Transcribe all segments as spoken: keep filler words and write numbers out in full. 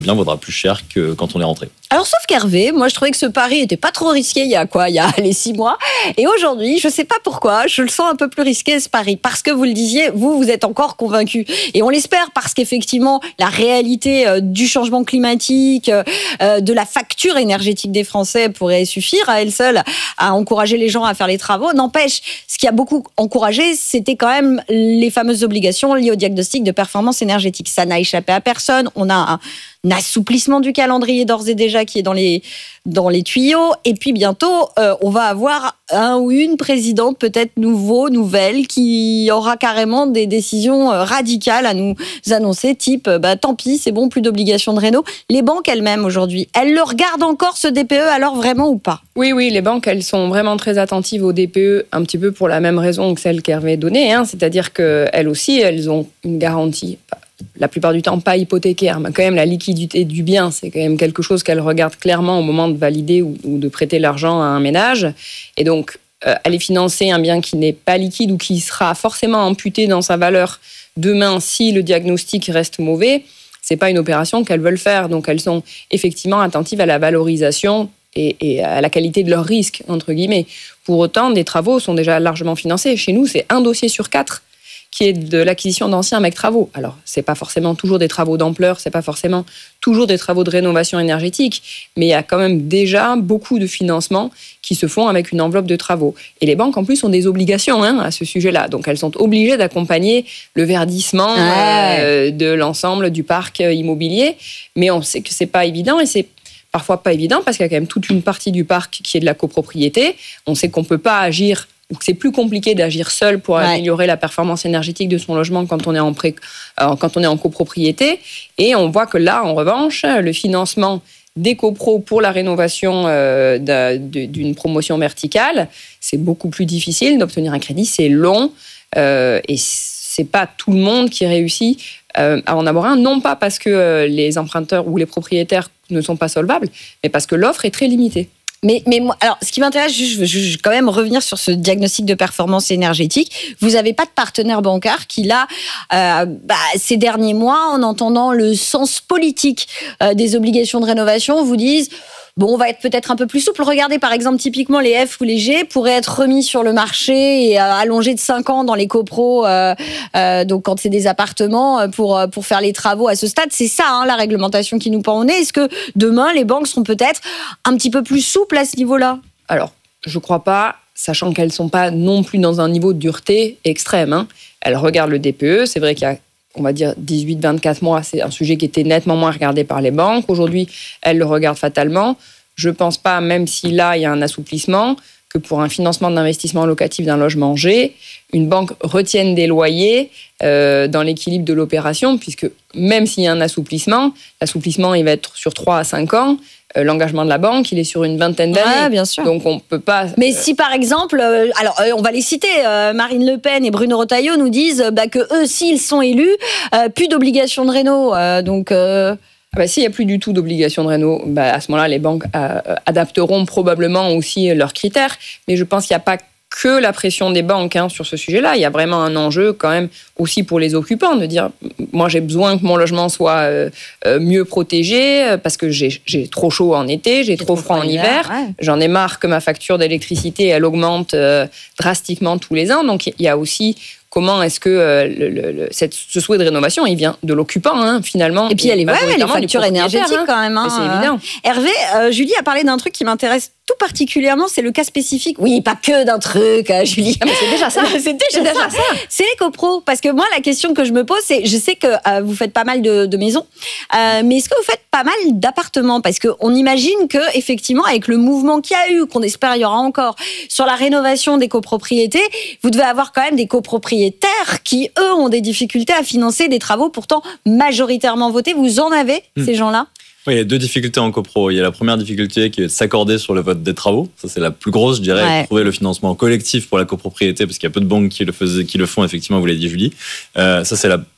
bien vaudra plus cher que quand on est rentré. Alors, sauf qu'Hervé, moi, je trouvais que ce pari était pas trop risqué il y a quoi, il y a les six mois. Et aujourd'hui, je sais pas pourquoi, je le sens un peu plus risqué, ce pari. Parce que vous le disiez, vous, vous êtes encore convaincus. Et on l'espère parce qu'effectivement, la réalité euh, du changement climatique, euh, de la facture énergétique des Français pourrait suffire à elle seule à encourager les gens à faire les travaux. N'empêche, ce qui a beaucoup encouragé, c'était quand même les fameuses obligations liées au diagnostic de performance énergétique. Ça n'a échappé à personne. On a un, un assouplissement du calendrier d'ores et déjà qui est dans les, dans les tuyaux. Et puis bientôt, euh, on va avoir un ou une présidente peut-être nouveau, nouvelle, qui aura carrément des décisions radicales à nous annoncer, type bah, tant pis, c'est bon, plus d'obligations de réno. Les banques elles-mêmes aujourd'hui, elles le regardent encore ce D P E alors vraiment ou pas ? Oui, oui, les banques, elles sont vraiment très attentives au D P E, un petit peu pour la même raison que celle qu'Hervé donnait, hein, c'est-à-dire qu'elles aussi, elles ont une garantie, la plupart du temps pas hypothécaire, mais quand même la liquidité du bien, c'est quand même quelque chose qu'elles regardent clairement au moment de valider ou, ou de prêter l'argent à un ménage. Et donc, euh, aller financer un bien qui n'est pas liquide ou qui sera forcément amputé dans sa valeur demain si le diagnostic reste mauvais, c'est pas une opération qu'elles veulent faire. Donc, elles sont effectivement attentives à la valorisation et, et à la qualité de leur risque, entre guillemets. Pour autant, des travaux sont déjà largement financés. Chez nous, c'est un dossier sur quatre qui est de l'acquisition d'anciens mecs travaux. Alors, c'est pas forcément toujours des travaux d'ampleur, c'est pas forcément toujours des travaux de rénovation énergétique, mais il y a quand même déjà beaucoup de financements qui se font avec une enveloppe de travaux. Et les banques, en plus, ont des obligations hein, à ce sujet-là. Donc, elles sont obligées d'accompagner le verdissement ouais. euh, de l'ensemble du parc immobilier. Mais on sait que c'est pas évident et c'est parfois pas évident parce qu'il y a quand même toute une partie du parc qui est de la copropriété. On sait qu'on peut pas agir ou que c'est plus compliqué d'agir seul pour ouais. améliorer la performance énergétique de son logement quand on est en pré, euh, quand on est en copropriété. Et on voit que là, en revanche, le financement des copros pour la rénovation euh, d'une promotion verticale, c'est beaucoup plus difficile d'obtenir un crédit, c'est long euh, et c'est pas tout le monde qui réussit euh, à en avoir un, non pas parce que euh, les emprunteurs ou les propriétaires ne sont pas solvables, mais parce que l'offre est très limitée. Mais, mais moi, alors, ce qui m'intéresse, je veux, je veux quand même revenir sur ce diagnostic de performance énergétique. Vous n'avez pas de partenaire bancaire qui, là, euh, bah, ces derniers mois, en entendant le sens politique euh, des obligations de rénovation, vous disent bon, on va être peut-être un peu plus souple. Regardez, par exemple, typiquement, les F ou les G pourraient être remis sur le marché et euh, allongés de cinq ans dans les copros, euh, euh, donc quand c'est des appartements, pour, pour faire les travaux à ce stade. C'est ça, hein, la réglementation qui nous pend au nez. Est-ce que demain, les banques seront peut-être un petit peu plus souples à ce niveau-là ? Alors, je ne crois pas, sachant qu'elles ne sont pas non plus dans un niveau de dureté extrême. Hein. Elles regardent le D P E. C'est vrai qu'il y a, on va dire, dix-huit à vingt-quatre mois, c'est un sujet qui était nettement moins regardé par les banques. Aujourd'hui, elles le regardent fatalement. Je ne pense pas, même si là, il y a un assouplissement, que pour un financement d'investissement locatif d'un logement G, une banque retienne des loyers euh, dans l'équilibre de l'opération, puisque même s'il y a un assouplissement, l'assouplissement, il va être sur trois à cinq ans. Euh, l'engagement de la banque, il est sur une vingtaine d'années. Ouais, bien sûr. Donc, on ne peut pas... Mais si, par exemple, euh, alors, euh, on va les citer, euh, Marine Le Pen et Bruno Retailleau nous disent bah, que eux, s'ils sont élus, euh, plus d'obligation de réno. Euh, donc... Euh... Ah bah, s'il n'y a plus du tout d'obligation de réno, bah, à ce moment-là, les banques euh, adapteront probablement aussi leurs critères. Mais je pense qu'il n'y a pas que la pression des banques hein, sur ce sujet-là. Il y a vraiment un enjeu quand même aussi pour les occupants de dire moi j'ai besoin que mon logement soit euh, mieux protégé parce que j'ai, j'ai trop chaud en été, j'ai, j'ai trop, trop froid en hiver. Ouais. J'en ai marre que ma facture d'électricité elle augmente euh, drastiquement tous les ans. Donc il y a aussi comment est-ce que euh, le, le, le, cette, ce souhait de rénovation, il vient de l'occupant, hein, finalement. Et puis, il y a les, ouais, les factures énergétiques, hein. Quand même. Hein. C'est évident. Hervé, euh, Julie a parlé d'un truc qui m'intéresse tout particulièrement, c'est le cas spécifique. Oui, pas que d'un truc, hein, Julie. Ah, mais c'est déjà ça. c'est déjà, c'est déjà ça. ça. C'est les copros. Parce que moi, la question que je me pose, c'est, je sais que euh, vous faites pas mal de, de maisons, euh, mais est-ce que vous faites pas mal d'appartements ? Parce qu'on imagine que, effectivement, avec le mouvement qu'il y a eu, qu'on espère il y aura encore, sur la rénovation des copropriétés, vous devez avoir quand même des copropriétés qui, eux, ont des difficultés à financer des travaux pourtant majoritairement votés. Vous en avez, mmh. ces gens-là ? Oui, il y a deux difficultés en copro. Il y a la première difficulté qui est de s'accorder sur le vote des travaux. Ça, c'est la plus grosse, je dirais, ouais. Trouver le financement collectif pour la copropriété, parce qu'il y a peu de banques qui le, faisaient, qui le font, effectivement, vous l'avez dit, Julie. Euh, ça, c'est la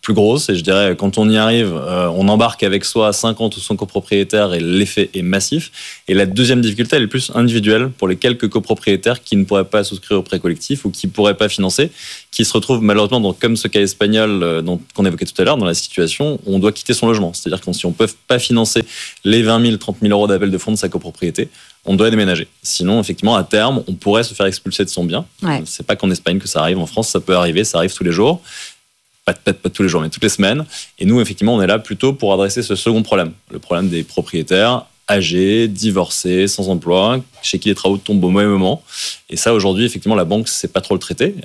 plus grosse. Et je dirais, quand on y arrive, euh, on embarque avec soi cinquante ou cent copropriétaires et l'effet est massif. Et la deuxième difficulté, elle est plus individuelle pour les quelques copropriétaires qui ne pourraient pas souscrire au prêt collectif ou qui ne pourraient pas financer, qui se retrouvent malheureusement, dans, comme ce cas espagnol euh, dont, qu'on évoquait tout à l'heure, dans la situation où on doit quitter son logement. C'est-à-dire que si on ne peut pas financer les vingt mille, trente mille euros d'appel de fonds de sa copropriété, on doit déménager. Sinon, effectivement, à terme, on pourrait se faire expulser de son bien. Ouais. C'est pas qu'en Espagne que ça arrive. En France, ça peut arriver. Ça arrive tous les jours. Pas, pas, pas tous les jours, mais toutes les semaines. Et nous, effectivement, on est là plutôt pour adresser ce second problème. Le problème des propriétaires âgés, divorcés, sans emploi, chez qui les travaux tombent au mauvais moment. Et ça, aujourd'hui, effectivement, la banque ne sait pas trop le traiter,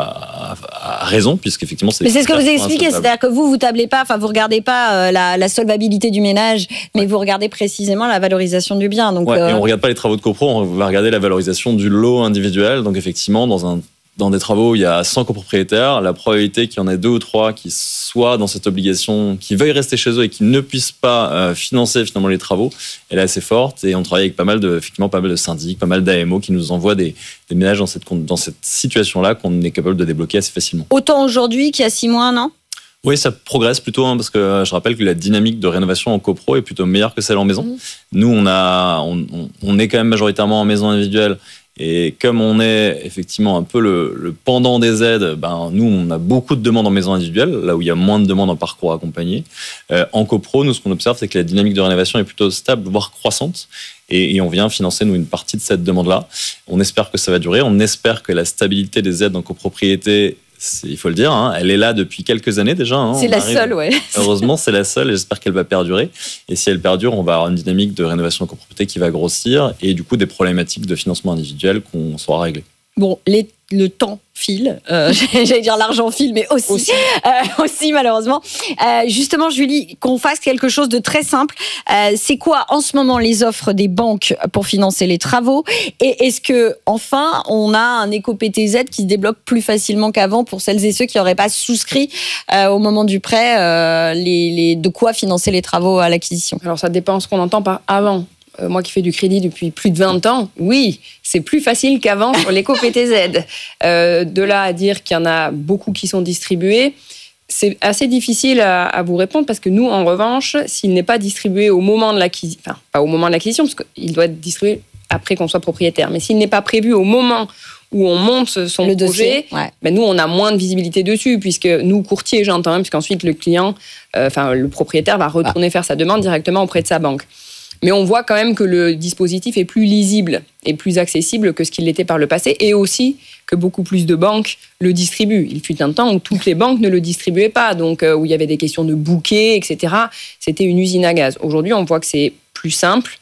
à, à, à raison, puisqu'effectivement, c'est... Mais c'est ce que vous expliquez, c'est-à-dire que vous, vous tablez pas, enfin, vous regardez pas euh, la, la solvabilité du ménage, mais ouais. vous regardez précisément la valorisation du bien. Donc, ouais, euh... et on ne regarde pas les travaux de copro, on va regarder la valorisation du lot individuel. Donc, effectivement, dans un Dans des travaux où il y a cent copropriétaires, la probabilité qu'il y en ait deux ou trois qui soient dans cette obligation, qui veuillent rester chez eux et qui ne puissent pas euh, financer finalement les travaux, elle est assez forte. Et on travaille avec pas mal de, effectivement, pas mal de syndics, pas mal d'A M O qui nous envoient des, des ménages dans cette, dans cette situation-là qu'on est capable de débloquer assez facilement. Autant aujourd'hui qu'il y a six mois, non ? Oui, ça progresse plutôt, hein, parce que je rappelle que la dynamique de rénovation en copro est plutôt meilleure que celle en maison. Mmh. Nous, on, a, on, on est quand même majoritairement en maison individuelle. Et comme on est effectivement un peu le, le pendant des aides, ben nous, on a beaucoup de demandes en maison individuelle, là où il y a moins de demandes en parcours accompagné. Euh, en copro, nous, ce qu'on observe, c'est que la dynamique de rénovation est plutôt stable, voire croissante. Et, et on vient financer, nous, une partie de cette demande-là. On espère que ça va durer. On espère que la stabilité des aides en copropriété, c'est, il faut le dire, hein, elle est là depuis quelques années déjà. Hein, c'est la arrive, seule, ouais. Heureusement, c'est la seule et j'espère qu'elle va perdurer. Et si elle perdure, on va avoir une dynamique de rénovation en copropriété qui va grossir et du coup des problématiques de financement individuel qu'on saura régler. Bon, les, le temps file, euh, j'allais dire l'argent file, mais aussi, aussi, euh, aussi malheureusement. Euh, justement, Julie, qu'on fasse quelque chose de très simple. Euh, c'est quoi en ce moment les offres des banques pour financer les travaux ? Et est-ce que enfin on a un éco-P T Z qui se débloque plus facilement qu'avant pour celles et ceux qui n'auraient pas souscrit euh, au moment du prêt euh, les, les, de quoi financer les travaux à l'acquisition ? Alors ça dépend ce qu'on entend par avant. Euh, moi qui fais du crédit depuis plus de vingt ans, oui, c'est plus facile qu'avant sur l'éco-P T Z. Euh, de là à dire qu'il y en a beaucoup qui sont distribués, c'est assez difficile à, à vous répondre parce que nous, en revanche, s'il n'est pas distribué au moment de l'acquisition, enfin, pas au moment de l'acquisition, parce qu'il doit être distribué après qu'on soit propriétaire, mais s'il n'est pas prévu au moment où on monte son le projet, dossier, ouais. ben nous, on a moins de visibilité dessus, puisque nous, courtiers, j'entends, hein, puisqu'ensuite le client, euh, enfin le propriétaire va retourner ah. faire sa demande directement auprès de sa banque. Mais on voit quand même que le dispositif est plus lisible et plus accessible que ce qu'il l'était par le passé, et aussi que beaucoup plus de banques le distribuent. Il fut un temps où toutes les banques ne le distribuaient pas, donc euh, où il y avait des questions de bouquets, et cetera. C'était une usine à gaz. Aujourd'hui, on voit que c'est plus simple.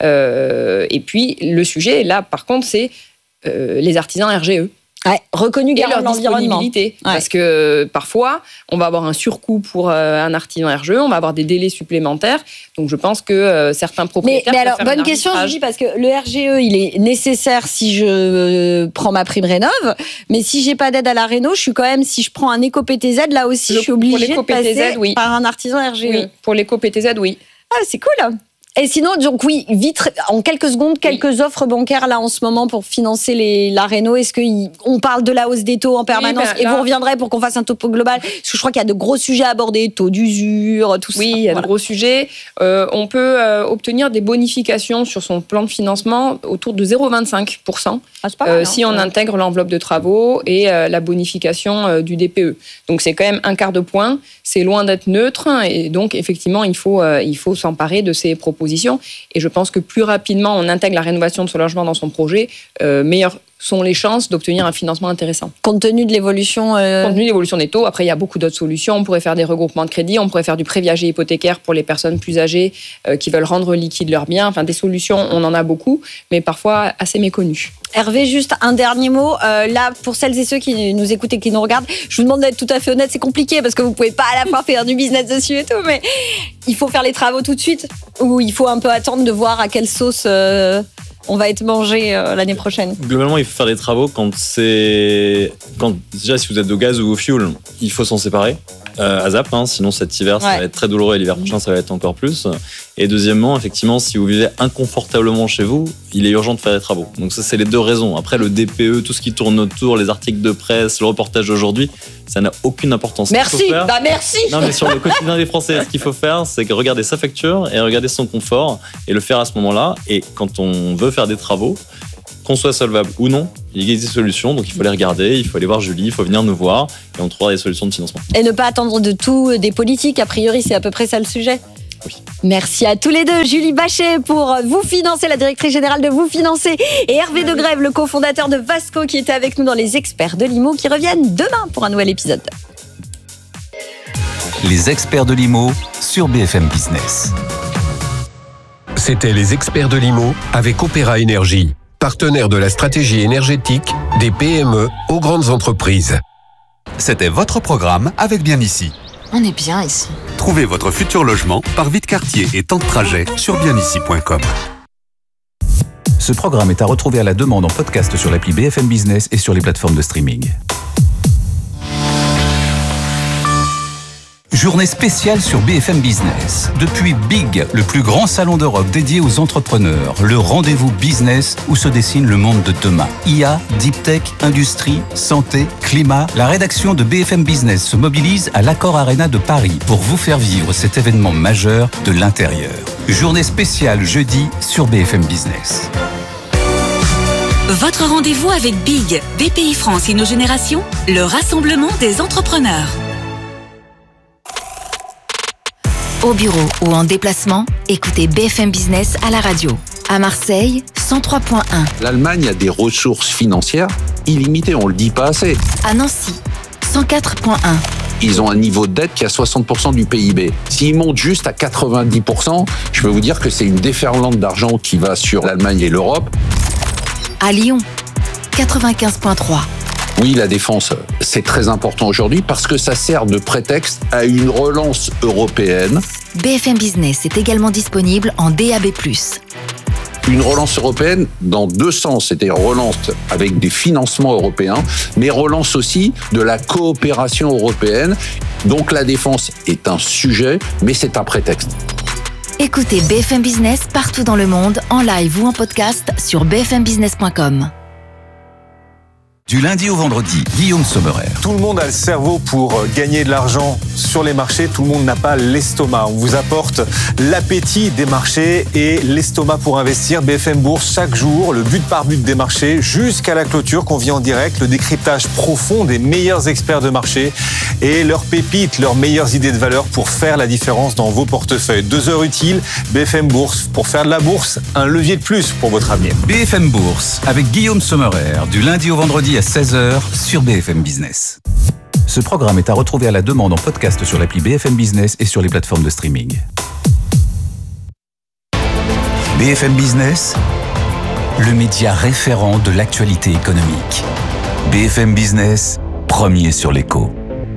Euh, et puis, le sujet, là, par contre, c'est euh, les artisans R G E. Ouais, reconnu garant de l'environnement. Ouais. Parce que parfois, on va avoir un surcoût pour euh, un artisan R G E, on va avoir des délais supplémentaires. Donc, je pense que euh, certains propriétaires... Mais, mais alors, bonne question, je dis, parce que le R G E, il est nécessaire si je euh, prends ma prime rénov', mais si j'ai pas d'aide à la réno, je suis quand même, si je prends un éco-P T Z, là aussi, le, je suis obligée de passer oui. par un artisan R G E. Oui, pour l'éco-P T Z, oui. Ah, c'est cool. Et sinon, donc oui, vite, en quelques secondes, quelques oui. offres bancaires là en ce moment pour financer les, la réno. Est-ce qu'on parle de la hausse des taux en permanence oui, ben, là... et vous reviendrez pour qu'on fasse un topo global? Parce que je crois qu'il y a de gros sujets à aborder, taux d'usure, tout oui, ça. Oui, il y a voilà. de gros sujets. Euh, on peut euh, obtenir des bonifications sur son plan de financement autour de zéro virgule vingt-cinq pour cent ah, pas mal, euh, si on ouais. intègre l'enveloppe de travaux et euh, la bonification euh, du D P E. Donc c'est quand même un quart de point. C'est loin d'être neutre et donc effectivement il faut euh, il faut s'emparer de ces propositions. Et je pense que plus rapidement on intègre la rénovation de son logement dans son projet, euh, meilleures sont les chances d'obtenir un financement intéressant. Compte tenu de l'évolution... Euh... Compte tenu de l'évolution des taux, après il y a beaucoup d'autres solutions. On pourrait faire des regroupements de crédits, on pourrait faire du prêt viager hypothécaire pour les personnes plus âgées euh, qui veulent rendre liquide leurs biens. Enfin, des solutions, on en a beaucoup, mais parfois assez méconnues. Hervé, juste un dernier mot. Euh, là, pour celles et ceux qui nous écoutent et qui nous regardent, je vous demande d'être tout à fait honnête. C'est compliqué parce que vous pouvez pas à la fois faire du business dessus et tout, mais il faut faire les travaux tout de suite ou il faut un peu attendre de voir à quelle sauce euh, on va être mangé euh, l'année prochaine. Globalement, il faut faire des travaux quand c'est... Quand, déjà, si vous êtes au gaz ou au fioul, il faut s'en séparer. euh, à zap, hein, sinon cet hiver, ça Ouais. va être très douloureux et l'hiver prochain, ça va être encore plus. Et deuxièmement, effectivement, si vous vivez inconfortablement chez vous, il est urgent de faire des travaux. Donc ça, c'est les deux raisons. Après, le D P E, tout ce qui tourne autour, les articles de presse, le reportage d'aujourd'hui, ça n'a aucune importance. Merci, faire... bah merci. Non, mais sur le quotidien des Français, ce qu'il faut faire, c'est que regarder sa facture et regarder son confort et le faire à ce moment-là. Et quand on veut faire des travaux, qu'on soit solvable ou non, il existe des solutions, donc il faut les regarder, il faut aller voir Julie, il faut venir nous voir et on trouvera des solutions de financement. Et ne pas attendre de tout des politiques, a priori, c'est à peu près ça le sujet. Oui. Merci à tous les deux. Julie Bachet pour Vous Financer, la directrice générale de Vous Financer, et Hervé Degrève, le cofondateur de Vasco, qui était avec nous dans Les Experts de l'I M O, qui reviennent demain pour un nouvel épisode. Les Experts de l'I M O sur B F M Business. C'était Les Experts de l'I M O avec Opéra Énergie, partenaire de la stratégie énergétique des P M E aux grandes entreprises. C'était votre programme avec Bien Ici. On est bien ici. Trouvez votre futur logement par vie de quartier et temps de trajet sur bien ici point com. Ce programme est à retrouver à la demande en podcast sur l'appli B F M Business et sur les plateformes de streaming. Journée spéciale sur B F M Business. Depuis Big, le plus grand salon d'Europe dédié aux entrepreneurs, le rendez-vous business où se dessine le monde de demain. I A, Deep Tech, industrie, santé, climat. La rédaction de B F M Business se mobilise à l'Accor Arena de Paris pour vous faire vivre cet événement majeur de l'intérieur. Journée spéciale jeudi sur B F M Business. Votre rendez-vous avec Big, B P I France Innogénération, le rassemblement des entrepreneurs. Au bureau ou en déplacement, écoutez B F M Business à la radio. À Marseille, cent trois point un. L'Allemagne a des ressources financières illimitées, on le dit pas assez. À Nancy, cent quatre point un. Ils ont un niveau de dette qui est à soixante pour cent du P I B. S'ils montent juste à quatre-vingt-dix pour cent, je peux vous dire que c'est une déferlante d'argent qui va sur l'Allemagne et l'Europe. À Lyon, quatre-vingt-quinze point trois. Oui, la défense, c'est très important aujourd'hui parce que ça sert de prétexte à une relance européenne. B F M Business est également disponible en D A B plus. Une relance européenne dans deux sens, c'est-à-dire relance avec des financements européens, mais relance aussi de la coopération européenne. Donc la défense est un sujet, mais c'est un prétexte. Écoutez B F M Business partout dans le monde, en live ou en podcast sur b f m business point com. Du lundi au vendredi, Guillaume Sommerer. Tout le monde a le cerveau pour gagner de l'argent sur les marchés, tout le monde n'a pas l'estomac. On vous apporte l'appétit des marchés et l'estomac pour investir. B F M Bourse, chaque jour, le but par but des marchés, jusqu'à la clôture qu'on vit en direct, le décryptage profond des meilleurs experts de marché et leurs pépites, leurs meilleures idées de valeur pour faire la différence dans vos portefeuilles. Deux heures utiles, B F M Bourse, pour faire de la bourse, un levier de plus pour votre avenir. B F M Bourse, avec Guillaume Sommerer, du lundi au vendredi à seize heures sur B F M Business. Ce programme est à retrouver à la demande en podcast sur l'appli B F M Business et sur les plateformes de streaming. B F M Business, le média référent de l'actualité économique. B F M Business, premier sur l'écho.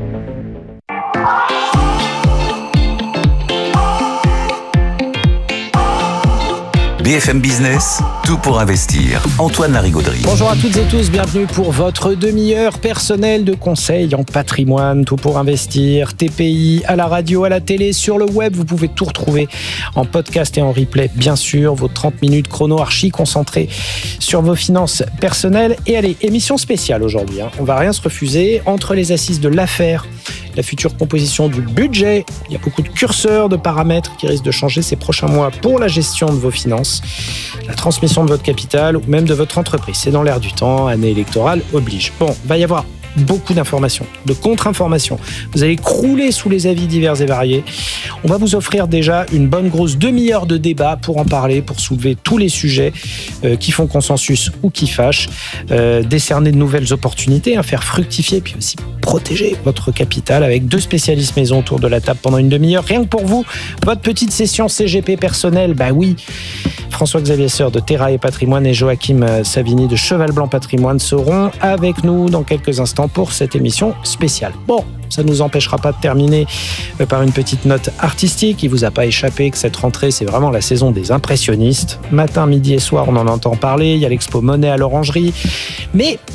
B F M Business, tout pour investir. Antoine Larigauderie. Bonjour à toutes et tous, bienvenue pour votre demi-heure personnelle de conseils en patrimoine, tout pour investir, T P I, à la radio, à la télé, sur le web. Vous pouvez tout retrouver en podcast et en replay, bien sûr. Vos trente minutes chrono archi concentrées sur vos finances personnelles. Et allez, émission spéciale aujourd'hui, hein. On va rien se refuser. Entre les assises de l'affaire, la future composition du budget, il y a beaucoup de curseurs, de paramètres qui risquent de changer ces prochains mois pour la gestion de vos finances, la transmission de votre capital ou même de votre entreprise. C'est dans l'air du temps, année électorale oblige. Bon, il va y avoir beaucoup d'informations, de contre-informations. Vous allez crouler sous les avis divers et variés. On va vous offrir déjà une bonne grosse demi-heure de débat pour en parler, pour soulever tous les sujets euh, qui font consensus ou qui fâchent, euh, décerner de nouvelles opportunités, hein, faire fructifier, puis aussi protéger votre capital avec deux spécialistes maison autour de la table pendant une demi-heure. Rien que pour vous, votre petite session C G P personnelle, bah oui, François-Xavier Seur de Terra et Patrimoine et Joachim Savini de Cheval Blanc Patrimoine seront avec nous dans quelques instants pour cette émission spéciale. Bon, ça ne nous empêchera pas de terminer par une petite note artistique. Il ne vous a pas échappé que cette rentrée, c'est vraiment la saison des impressionnistes. Matin, midi et soir, on en entend parler. Il y a l'expo Monet à l'Orangerie. Mais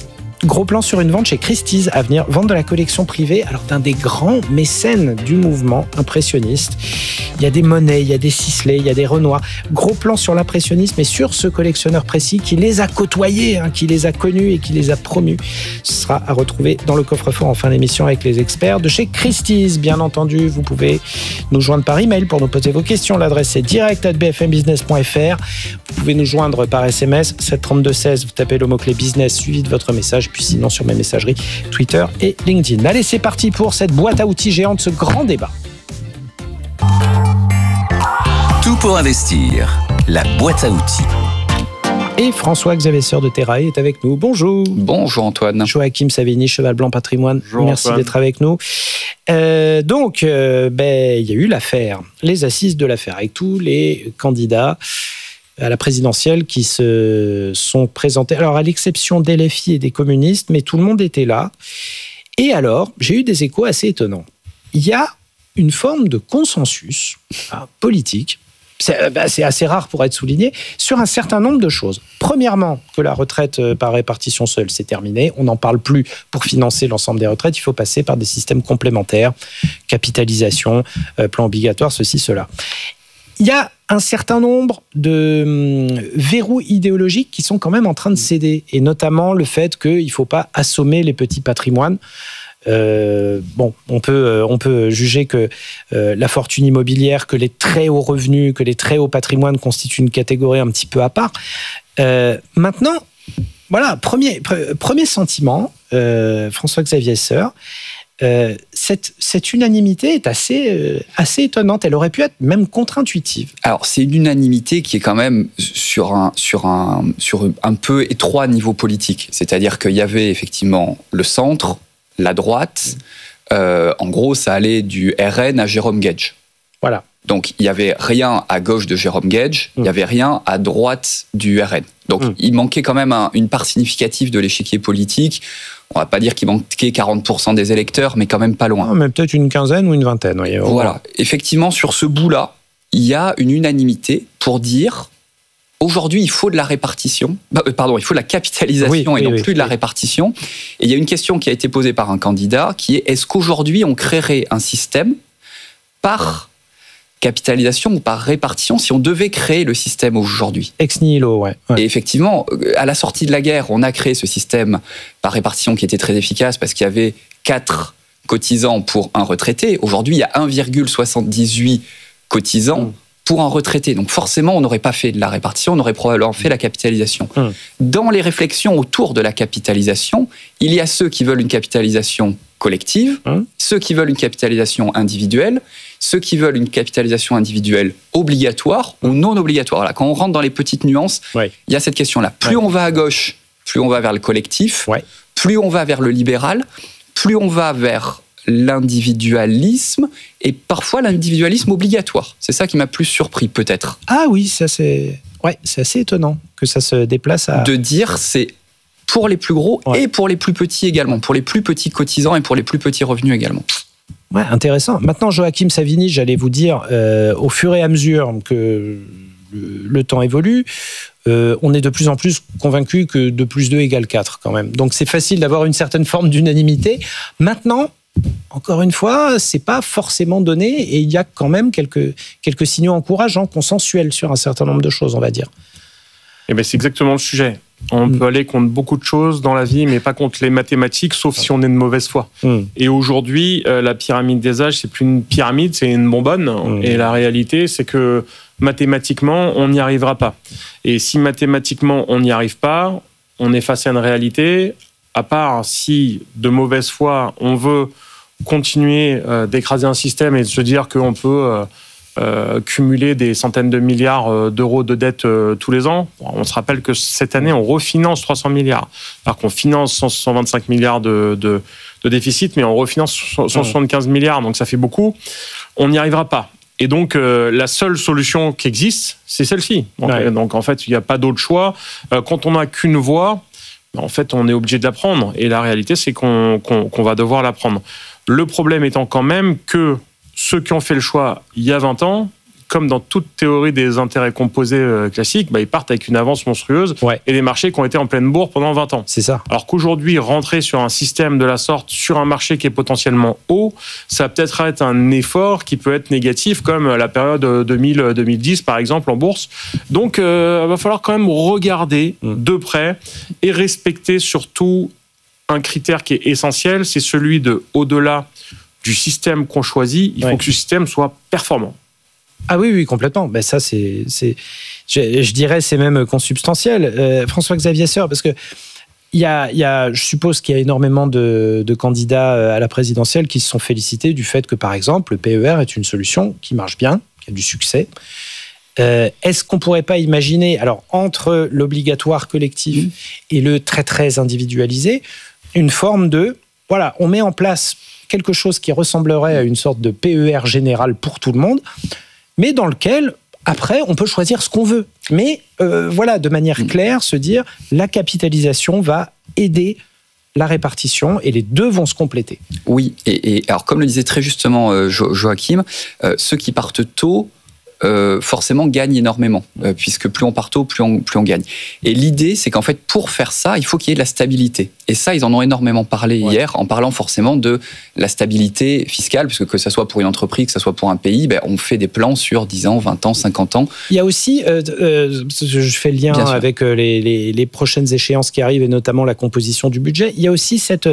Gros plan sur une vente chez Christie's à venir, vente de la collection privée, alors d'un des grands mécènes du mouvement impressionniste. Il y a des Monet, il y a des Sisley, il y a des Renoir. Gros plan sur l'impressionnisme et sur ce collectionneur précis qui les a côtoyés, hein, qui les a connus et qui les a promus. Ce sera à retrouver dans le coffre-fort en fin d'émission avec les experts de chez Christie's. Bien entendu, vous pouvez nous joindre par email pour nous poser vos questions. L'adresse est direct arobase b f m business point f r. Vous pouvez nous joindre par S M S sept trente-deux seize. Vous tapez le mot-clé business suivi de votre message. Puis sinon sur mes messageries Twitter et LinkedIn. Allez, c'est parti pour cette boîte à outils géante, ce grand débat. Tout pour investir, la boîte à outils. Et François-Xavier Sœur de Terrae est avec nous. Bonjour. Bonjour Antoine. Joachim Savigny, Cheval Blanc Patrimoine. Bonjour, Merci Antoine. d'être avec nous. Euh, donc, euh, ben, il y a eu l'affaire, les assises de l'affaire, avec tous les candidats à la présidentielle qui se sont présentés. Alors, à l'exception d'L F I et des communistes, mais tout le monde était là. Et alors, j'ai eu des échos assez étonnants. Il y a une forme de consensus hein, politique. C'est, ben, c'est assez rare pour être souligné, sur un certain nombre de choses. Premièrement, que la retraite par répartition seule, c'est terminé. On n'en parle plus pour financer l'ensemble des retraites. Il faut passer par des systèmes complémentaires, capitalisation, euh, plan obligatoire, ceci, cela. Il y a un certain nombre de hum, verrous idéologiques qui sont quand même en train de céder, et notamment le fait qu'il ne faut pas assommer les petits patrimoines. Euh, bon, on peut, euh, on peut juger que euh, la fortune immobilière, que les très hauts revenus, que les très hauts patrimoines constituent une catégorie un petit peu à part. Euh, maintenant, voilà, premier, pre- premier sentiment, euh, François-Xavier Sœur, euh, cette, cette unanimité est assez, euh, assez étonnante. Elle aurait pu être même contre-intuitive. Alors, c'est une unanimité qui est quand même sur un, sur un, sur un peu étroit niveau politique. C'est-à-dire qu'il y avait effectivement le centre, la droite, euh, en gros, ça allait du R N à Jérôme Guedj. Voilà. Donc, il n'y avait rien à gauche de Jérôme Guedj, il n'y avait rien à droite du R N. Donc, mmh. il manquait quand même un, une part significative de l'échiquier politique. On ne va pas dire qu'il manquait quarante pour cent des électeurs, mais quand même pas loin. Ah, mais peut-être une quinzaine ou une vingtaine. Oui, voilà. Effectivement, sur ce bout-là, il y a une unanimité pour dire... Aujourd'hui, il faut de la répartition, pardon, il faut de la capitalisation oui, et oui, non oui, plus oui. de la répartition. Et il y a une question qui a été posée par un candidat qui est est-ce qu'aujourd'hui on créerait un système par capitalisation ou par répartition si on devait créer le système aujourd'hui ? Ex nihilo, ouais. ouais. Et effectivement, à la sortie de la guerre, on a créé ce système par répartition qui était très efficace parce qu'il y avait quatre cotisants pour un retraité. Aujourd'hui, il y a un virgule soixante-dix-huit cotisants. Mmh. pour un retraité. Donc forcément, on n'aurait pas fait de la répartition, on aurait probablement fait la capitalisation. Mmh. Dans les réflexions autour de la capitalisation, il y a ceux qui veulent une capitalisation collective, mmh. ceux qui veulent une capitalisation individuelle, ceux qui veulent une capitalisation individuelle obligatoire ou non obligatoire. Voilà, quand on rentre dans les petites nuances, ouais. il y a cette question-là. Plus ouais. on va à gauche, plus on va vers le collectif, ouais. plus on va vers le libéral, plus on va vers l'individualisme et parfois l'individualisme obligatoire. C'est ça qui m'a plus surpris, peut-être. Ah oui, ça c'est, ouais, c'est assez étonnant que ça se déplace à... De dire c'est pour les plus gros ouais. et pour les plus petits également, pour les plus petits cotisants et pour les plus petits revenus également. Ouais, intéressant. Maintenant, Joachim Savigny, j'allais vous dire, euh, au fur et à mesure que le, le temps évolue, euh, on est de plus en plus convaincu que deux plus deux égale quatre quand même. Donc c'est facile d'avoir une certaine forme d'unanimité. Maintenant, encore une fois, c'est pas forcément donné et il y a quand même quelques, quelques signaux encourageants, consensuels sur un certain nombre de choses, on va dire. Eh bien, c'est exactement le sujet. On mmh. peut aller contre beaucoup de choses dans la vie, mais pas contre les mathématiques, sauf si on est de mauvaise foi. Mmh. Et aujourd'hui, euh, la pyramide des âges, c'est plus une pyramide, c'est une bonbonne. Mmh. Et la réalité, c'est que mathématiquement, on n'y arrivera pas. Et si mathématiquement, on n'y arrive pas, on est face à une réalité, à part si, de mauvaise foi, on veut continuer euh, d'écraser un système et de se dire qu'on peut... Euh, Euh, cumuler des centaines de milliards d'euros de dettes euh, tous les ans. On se rappelle que cette année, on refinance trois cents milliards. Alors qu'on finance cent vingt-cinq milliards de, de, de déficit, mais on refinance cent soixante-quinze milliards, donc ça fait beaucoup. On n'y arrivera pas. Et donc, euh, la seule solution qui existe, c'est celle-ci. Donc, ouais. donc en fait, il n'y a pas d'autre choix. Euh, quand on n'a qu'une voie, en fait, on est obligé de la prendre. Et la réalité, c'est qu'on, qu'on, qu'on va devoir la prendre. Le problème étant quand même que ceux qui ont fait le choix il y a vingt ans, comme dans toute théorie des intérêts composés euh, classiques, bah, ils partent avec une avance monstrueuse ouais. et des marchés qui ont été en pleine bourre pendant vingt ans. C'est ça. Alors qu'aujourd'hui, rentrer sur un système de la sorte, sur un marché qui est potentiellement haut, ça va peut-être être un effort qui peut être négatif, comme la période deux mille à deux mille dix, par exemple, en bourse. Donc, euh, il va falloir quand même regarder mmh. de près et respecter surtout un critère qui est essentiel, c'est celui de, au-delà du système qu'on choisit, il ouais. faut que ce système soit performant. Ah oui, oui, complètement. Ben ça, c'est, c'est je, je dirais, c'est même consubstantiel. Euh, François-Xavier Soeur, parce que il y a, il y a, je suppose qu'il y a énormément de, de candidats à la présidentielle qui se sont félicités du fait que, par exemple, le P E R est une solution qui marche bien, qui a du succès. Euh, est-ce qu'on pourrait pas imaginer, alors entre l'obligatoire collectif mmh. et le très très individualisé, une forme de, voilà, on met en place quelque chose qui ressemblerait à une sorte de P E R général pour tout le monde, mais dans lequel, après, on peut choisir ce qu'on veut. Mais euh, voilà, de manière claire, se dire, la capitalisation va aider la répartition et les deux vont se compléter. Oui, et, et alors comme le disait très justement euh, jo- Joachim, euh, ceux qui partent tôt, Euh, forcément gagne énormément, euh, puisque plus on part tôt, plus on, plus on gagne. Et l'idée, c'est qu'en fait, pour faire ça, il faut qu'il y ait de la stabilité. Et ça, ils en ont énormément parlé ouais. hier, en parlant forcément de la stabilité fiscale, puisque que ce soit pour une entreprise, que ce soit pour un pays, ben, on fait des plans sur dix ans, vingt ans, cinquante ans. Il y a aussi, euh, euh, je fais le lien avec les, les, les prochaines échéances qui arrivent, et notamment la composition du budget, il y a aussi cette,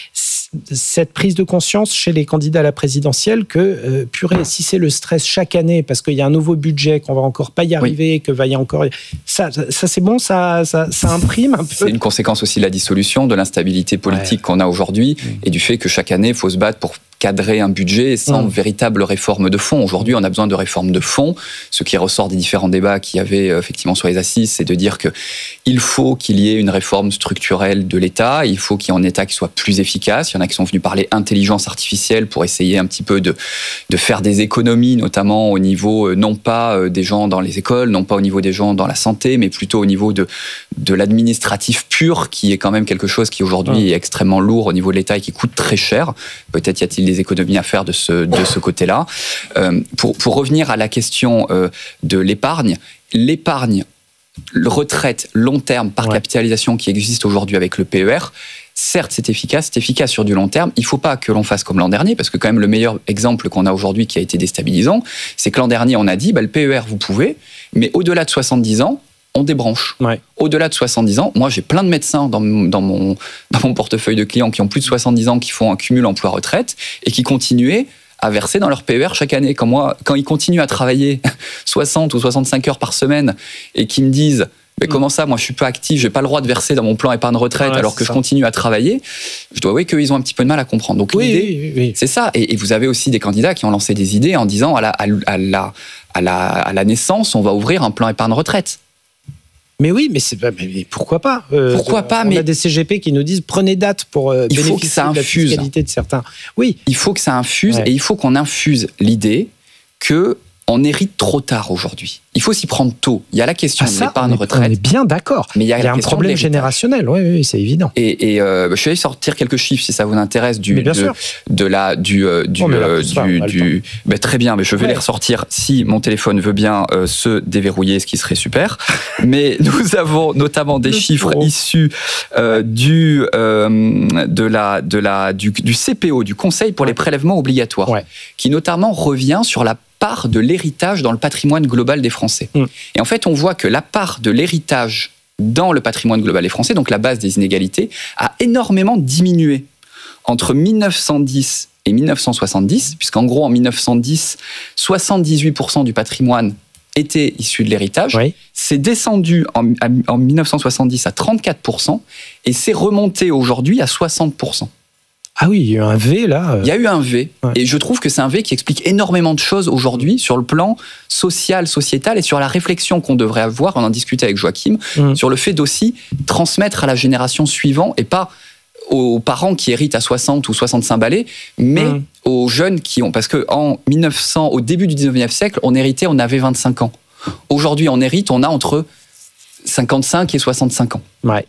cette prise de conscience chez les candidats à la présidentielle que, euh, purée, si c'est le stress chaque année, parce qu'il y a un nouveau budget, qu'on va encore pas y arriver, oui. que va y encore... Ça, ça, ça c'est bon, ça, ça, ça imprime un peu. C'est une conséquence aussi de la dissolution, de l'instabilité politique ouais. qu'on a aujourd'hui, mmh. et du fait que chaque année, il faut se battre pour cadrer un budget sans mmh. véritable réforme de fond. Aujourd'hui, on a besoin de réforme de fond. Ce qui ressort des différents débats qu'il y avait effectivement sur les assises, c'est de dire que il faut qu'il y ait une réforme structurelle de l'État, il faut qu'il y ait un État qui soit plus efficace. Il y en a qui sont venus parler intelligence artificielle pour essayer un petit peu de, de faire des économies, notamment au niveau, non pas des gens dans les écoles, non pas au niveau des gens dans la santé, mais plutôt au niveau de, de l'administratif pur, qui est quand même quelque chose qui aujourd'hui mmh. est extrêmement lourd au niveau de l'État et qui coûte très cher. Peut-être y a-t-il des économies à faire de ce, de ce côté-là. Euh, pour, pour revenir à la question euh, de l'épargne, l'épargne, le retraite long terme par ouais. capitalisation qui existe aujourd'hui avec le P E R, certes c'est efficace, c'est efficace sur du long terme, il ne faut pas que l'on fasse comme l'an dernier, parce que quand même le meilleur exemple qu'on a aujourd'hui qui a été déstabilisant, c'est que l'an dernier on a dit, bah, le P E R vous pouvez, mais au-delà de soixante-dix ans, on débranche. Ouais. Au-delà de soixante-dix ans, moi j'ai plein de médecins dans, dans, mon, dans mon portefeuille de clients qui ont plus de soixante-dix ans, qui font un cumul emploi-retraite et qui continuaient à verser dans leur P E R chaque année. Quand, moi, quand ils continuent à travailler soixante ou soixante-cinq heures par semaine et qu'ils me disent mais mmh. comment ça, moi je suis pas actif, j'ai pas le droit de verser dans mon plan épargne retraite ouais, alors que ça. Je continue à travailler, je dois avouer qu'ils ont un petit peu de mal à comprendre. Donc oui, l'idée, oui, oui. c'est ça. Et, et vous avez aussi des candidats qui ont lancé des idées en disant à la, à la, à la, à la naissance, on va ouvrir un plan épargne retraite. Mais oui, mais, c'est, mais pourquoi pas euh, Pourquoi pas On mais a des C G P qui nous disent prenez date pour euh, il faut que ça bénéficier de la infuse. fiscalité de certains. Oui, il faut que ça infuse ouais. et il faut qu'on infuse l'idée que on hérite trop tard aujourd'hui. Il faut s'y prendre tôt. Il y a la question ah, de ça, l'épargne on est, retraite. On est bien d'accord. Mais il y a, il y a un problème générationnel. Oui, oui, c'est évident. Et, et euh, je suis allé sortir quelques chiffres si ça vous intéresse du de, de la du euh, du, oh, euh, du, pas, du ben, très bien. Mais je vais ouais. les ressortir si mon téléphone veut bien euh, se déverrouiller, ce qui serait super. Mais nous avons notamment des Le chiffres pro. issus euh, du euh, de la de la du, du C P O, du Conseil pour ouais. les prélèvements obligatoires, ouais. qui notamment revient sur la part de l'héritage dans le patrimoine global des Français. Mmh. Et en fait, on voit que la part de l'héritage dans le patrimoine global des Français, donc la base des inégalités, a énormément diminué entre mille neuf cent dix et mille neuf cent soixante-dix, puisqu'en gros, en mille neuf cent dix, soixante-dix-huit pour cent du patrimoine était issu de l'héritage. Oui. C'est descendu en, en mille neuf cent soixante-dix à trente-quatre pour cent et c'est remonté aujourd'hui à soixante pour cent. Ah oui, il y a eu un V là. Il y a eu un V. Ouais. Et je trouve que c'est un V qui explique énormément de choses aujourd'hui sur le plan social, sociétal et sur la réflexion qu'on devrait avoir. On en discutait avec Joachim, mmh. sur le fait d'aussi transmettre à la génération suivante et pas aux parents qui héritent à soixante ou soixante-cinq balais, mais mmh. aux jeunes qui ont. Parce qu'en mille neuf cents, au début du dix-neuvième siècle, on héritait, on avait vingt-cinq ans. Aujourd'hui, on hérite, on a entre cinquante-cinq et soixante-cinq ans. Ouais.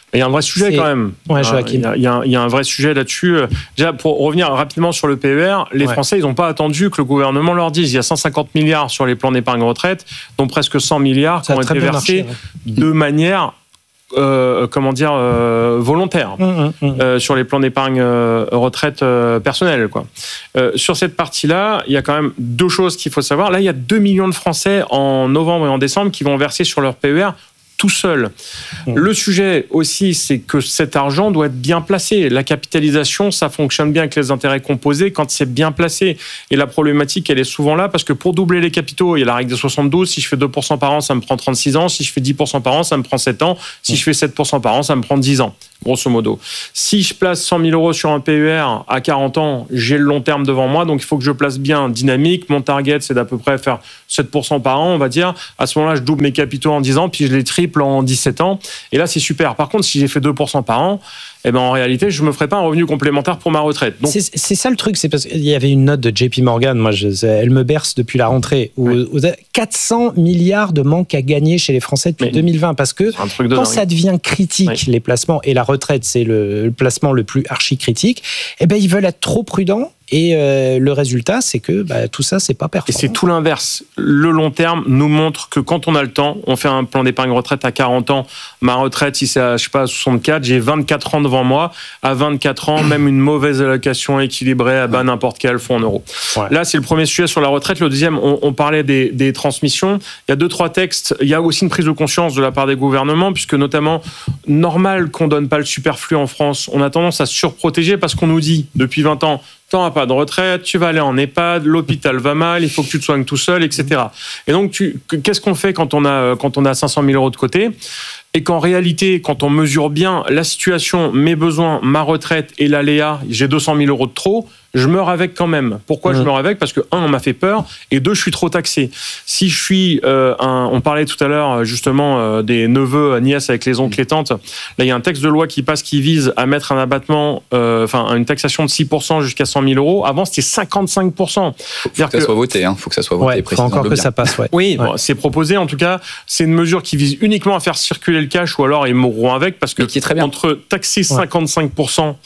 Il y a un vrai sujet C'est... quand même. Ouais, Joachim. Il y, a, il y a un vrai sujet là-dessus. Déjà, pour revenir rapidement sur le P E R, les ouais. Français, ils n'ont pas attendu que le gouvernement leur dise. Il y a cent cinquante milliards sur les plans d'épargne retraite, dont presque cent milliards qui ont été versés marché, ouais. de manière... Euh, comment dire euh, volontaire mmh, mmh. Euh, sur les plans d'épargne euh, retraite euh, personnelle quoi. Euh, sur cette partie-là, il y a quand même deux choses qu'il faut savoir. Là, il y a deux millions de Français en novembre et en décembre qui vont verser sur leur P E R tout seul. Mmh. Le sujet aussi, c'est que cet argent doit être bien placé. La capitalisation, ça fonctionne bien avec les intérêts composés quand c'est bien placé. Et la problématique, elle est souvent là parce que pour doubler les capitaux, il y a la règle des soixante-douze. Si je fais deux pour cent par an, ça me prend trente-six ans. Si je fais dix pour cent par an, ça me prend sept ans. Si mmh. je fais sept pour cent par an, ça me prend dix ans. Grosso modo. Si je place cent mille euros sur un P E R à quarante ans, j'ai le long terme devant moi, donc il faut que je place bien dynamique. Mon target, c'est d'à peu près faire sept pour cent par an, on va dire. À ce moment-là, je double mes capitaux en dix ans, puis je les triple en dix-sept ans. Et là, c'est super. Par contre, si j'ai fait deux pour cent par an, eh ben, en réalité, je ne me ferai pas un revenu complémentaire pour ma retraite. Donc... C'est, c'est ça le truc, c'est parce qu'il y avait une note de J P Morgan, moi, je, elle me berce depuis la rentrée, où, ouais. où quatre cents milliards de manque à gagner chez les Français depuis Mais deux mille vingt, parce que quand dingue. ça devient critique, ouais. les placements, et la retraite, c'est le, le placement le plus archi-critique, eh ben, ils veulent être trop prudents. Et euh, le résultat, c'est que bah, tout ça, c'est pas performant. Et c'est tout l'inverse. Le long terme nous montre que quand on a le temps, on fait un plan d'épargne retraite à quarante ans. Ma retraite, si c'est à, je sais pas, à soixante-quatre, j'ai vingt-quatre ans devant moi. À vingt-quatre ans, même une mauvaise allocation équilibrée à bas n'importe quel fonds en euros. Ouais. Là, c'est le premier sujet sur la retraite. Le deuxième, on, on parlait des, des transmissions. Il y a deux, trois textes. Il y a aussi une prise de conscience de la part des gouvernements, puisque notamment, normal qu'on donne pas le superflu en France. On a tendance à se surprotéger parce qu'on nous dit, depuis vingt ans, tu n'auras pas de retraite, tu vas aller en EHPAD, l'hôpital va mal, il faut que tu te soignes tout seul, et cetera. Et donc, tu, qu'est-ce qu'on fait quand on a, quand on a cinq cent mille euros de côté ? Et qu'en réalité, quand on mesure bien la situation, mes besoins, ma retraite et l'aléa, j'ai deux cent mille euros de trop, je meurs avec quand même. Pourquoi mmh. je meurs avec ? Parce que, un, on m'a fait peur, et deux, je suis trop taxé. Si je suis euh, un... On parlait tout à l'heure, justement, euh, des neveux, nièces avec les oncles et tantes. Là, il y a un texte de loi qui passe qui vise à mettre un abattement, euh, enfin, une taxation de six pour cent jusqu'à cent mille euros. Avant, c'était cinquante-cinq pour cent. Il faut que ça soit voté, hein. Faut que ça soit voté. Ouais, faut encore que bien. ça passe, ouais. Oui, ouais. Bon, c'est proposé, en tout cas. C'est une mesure qui vise uniquement à faire circuler le cash, ou alors ils mourront avec, parce que qui est très bien. Entre taxer cinquanante-cinq pour cent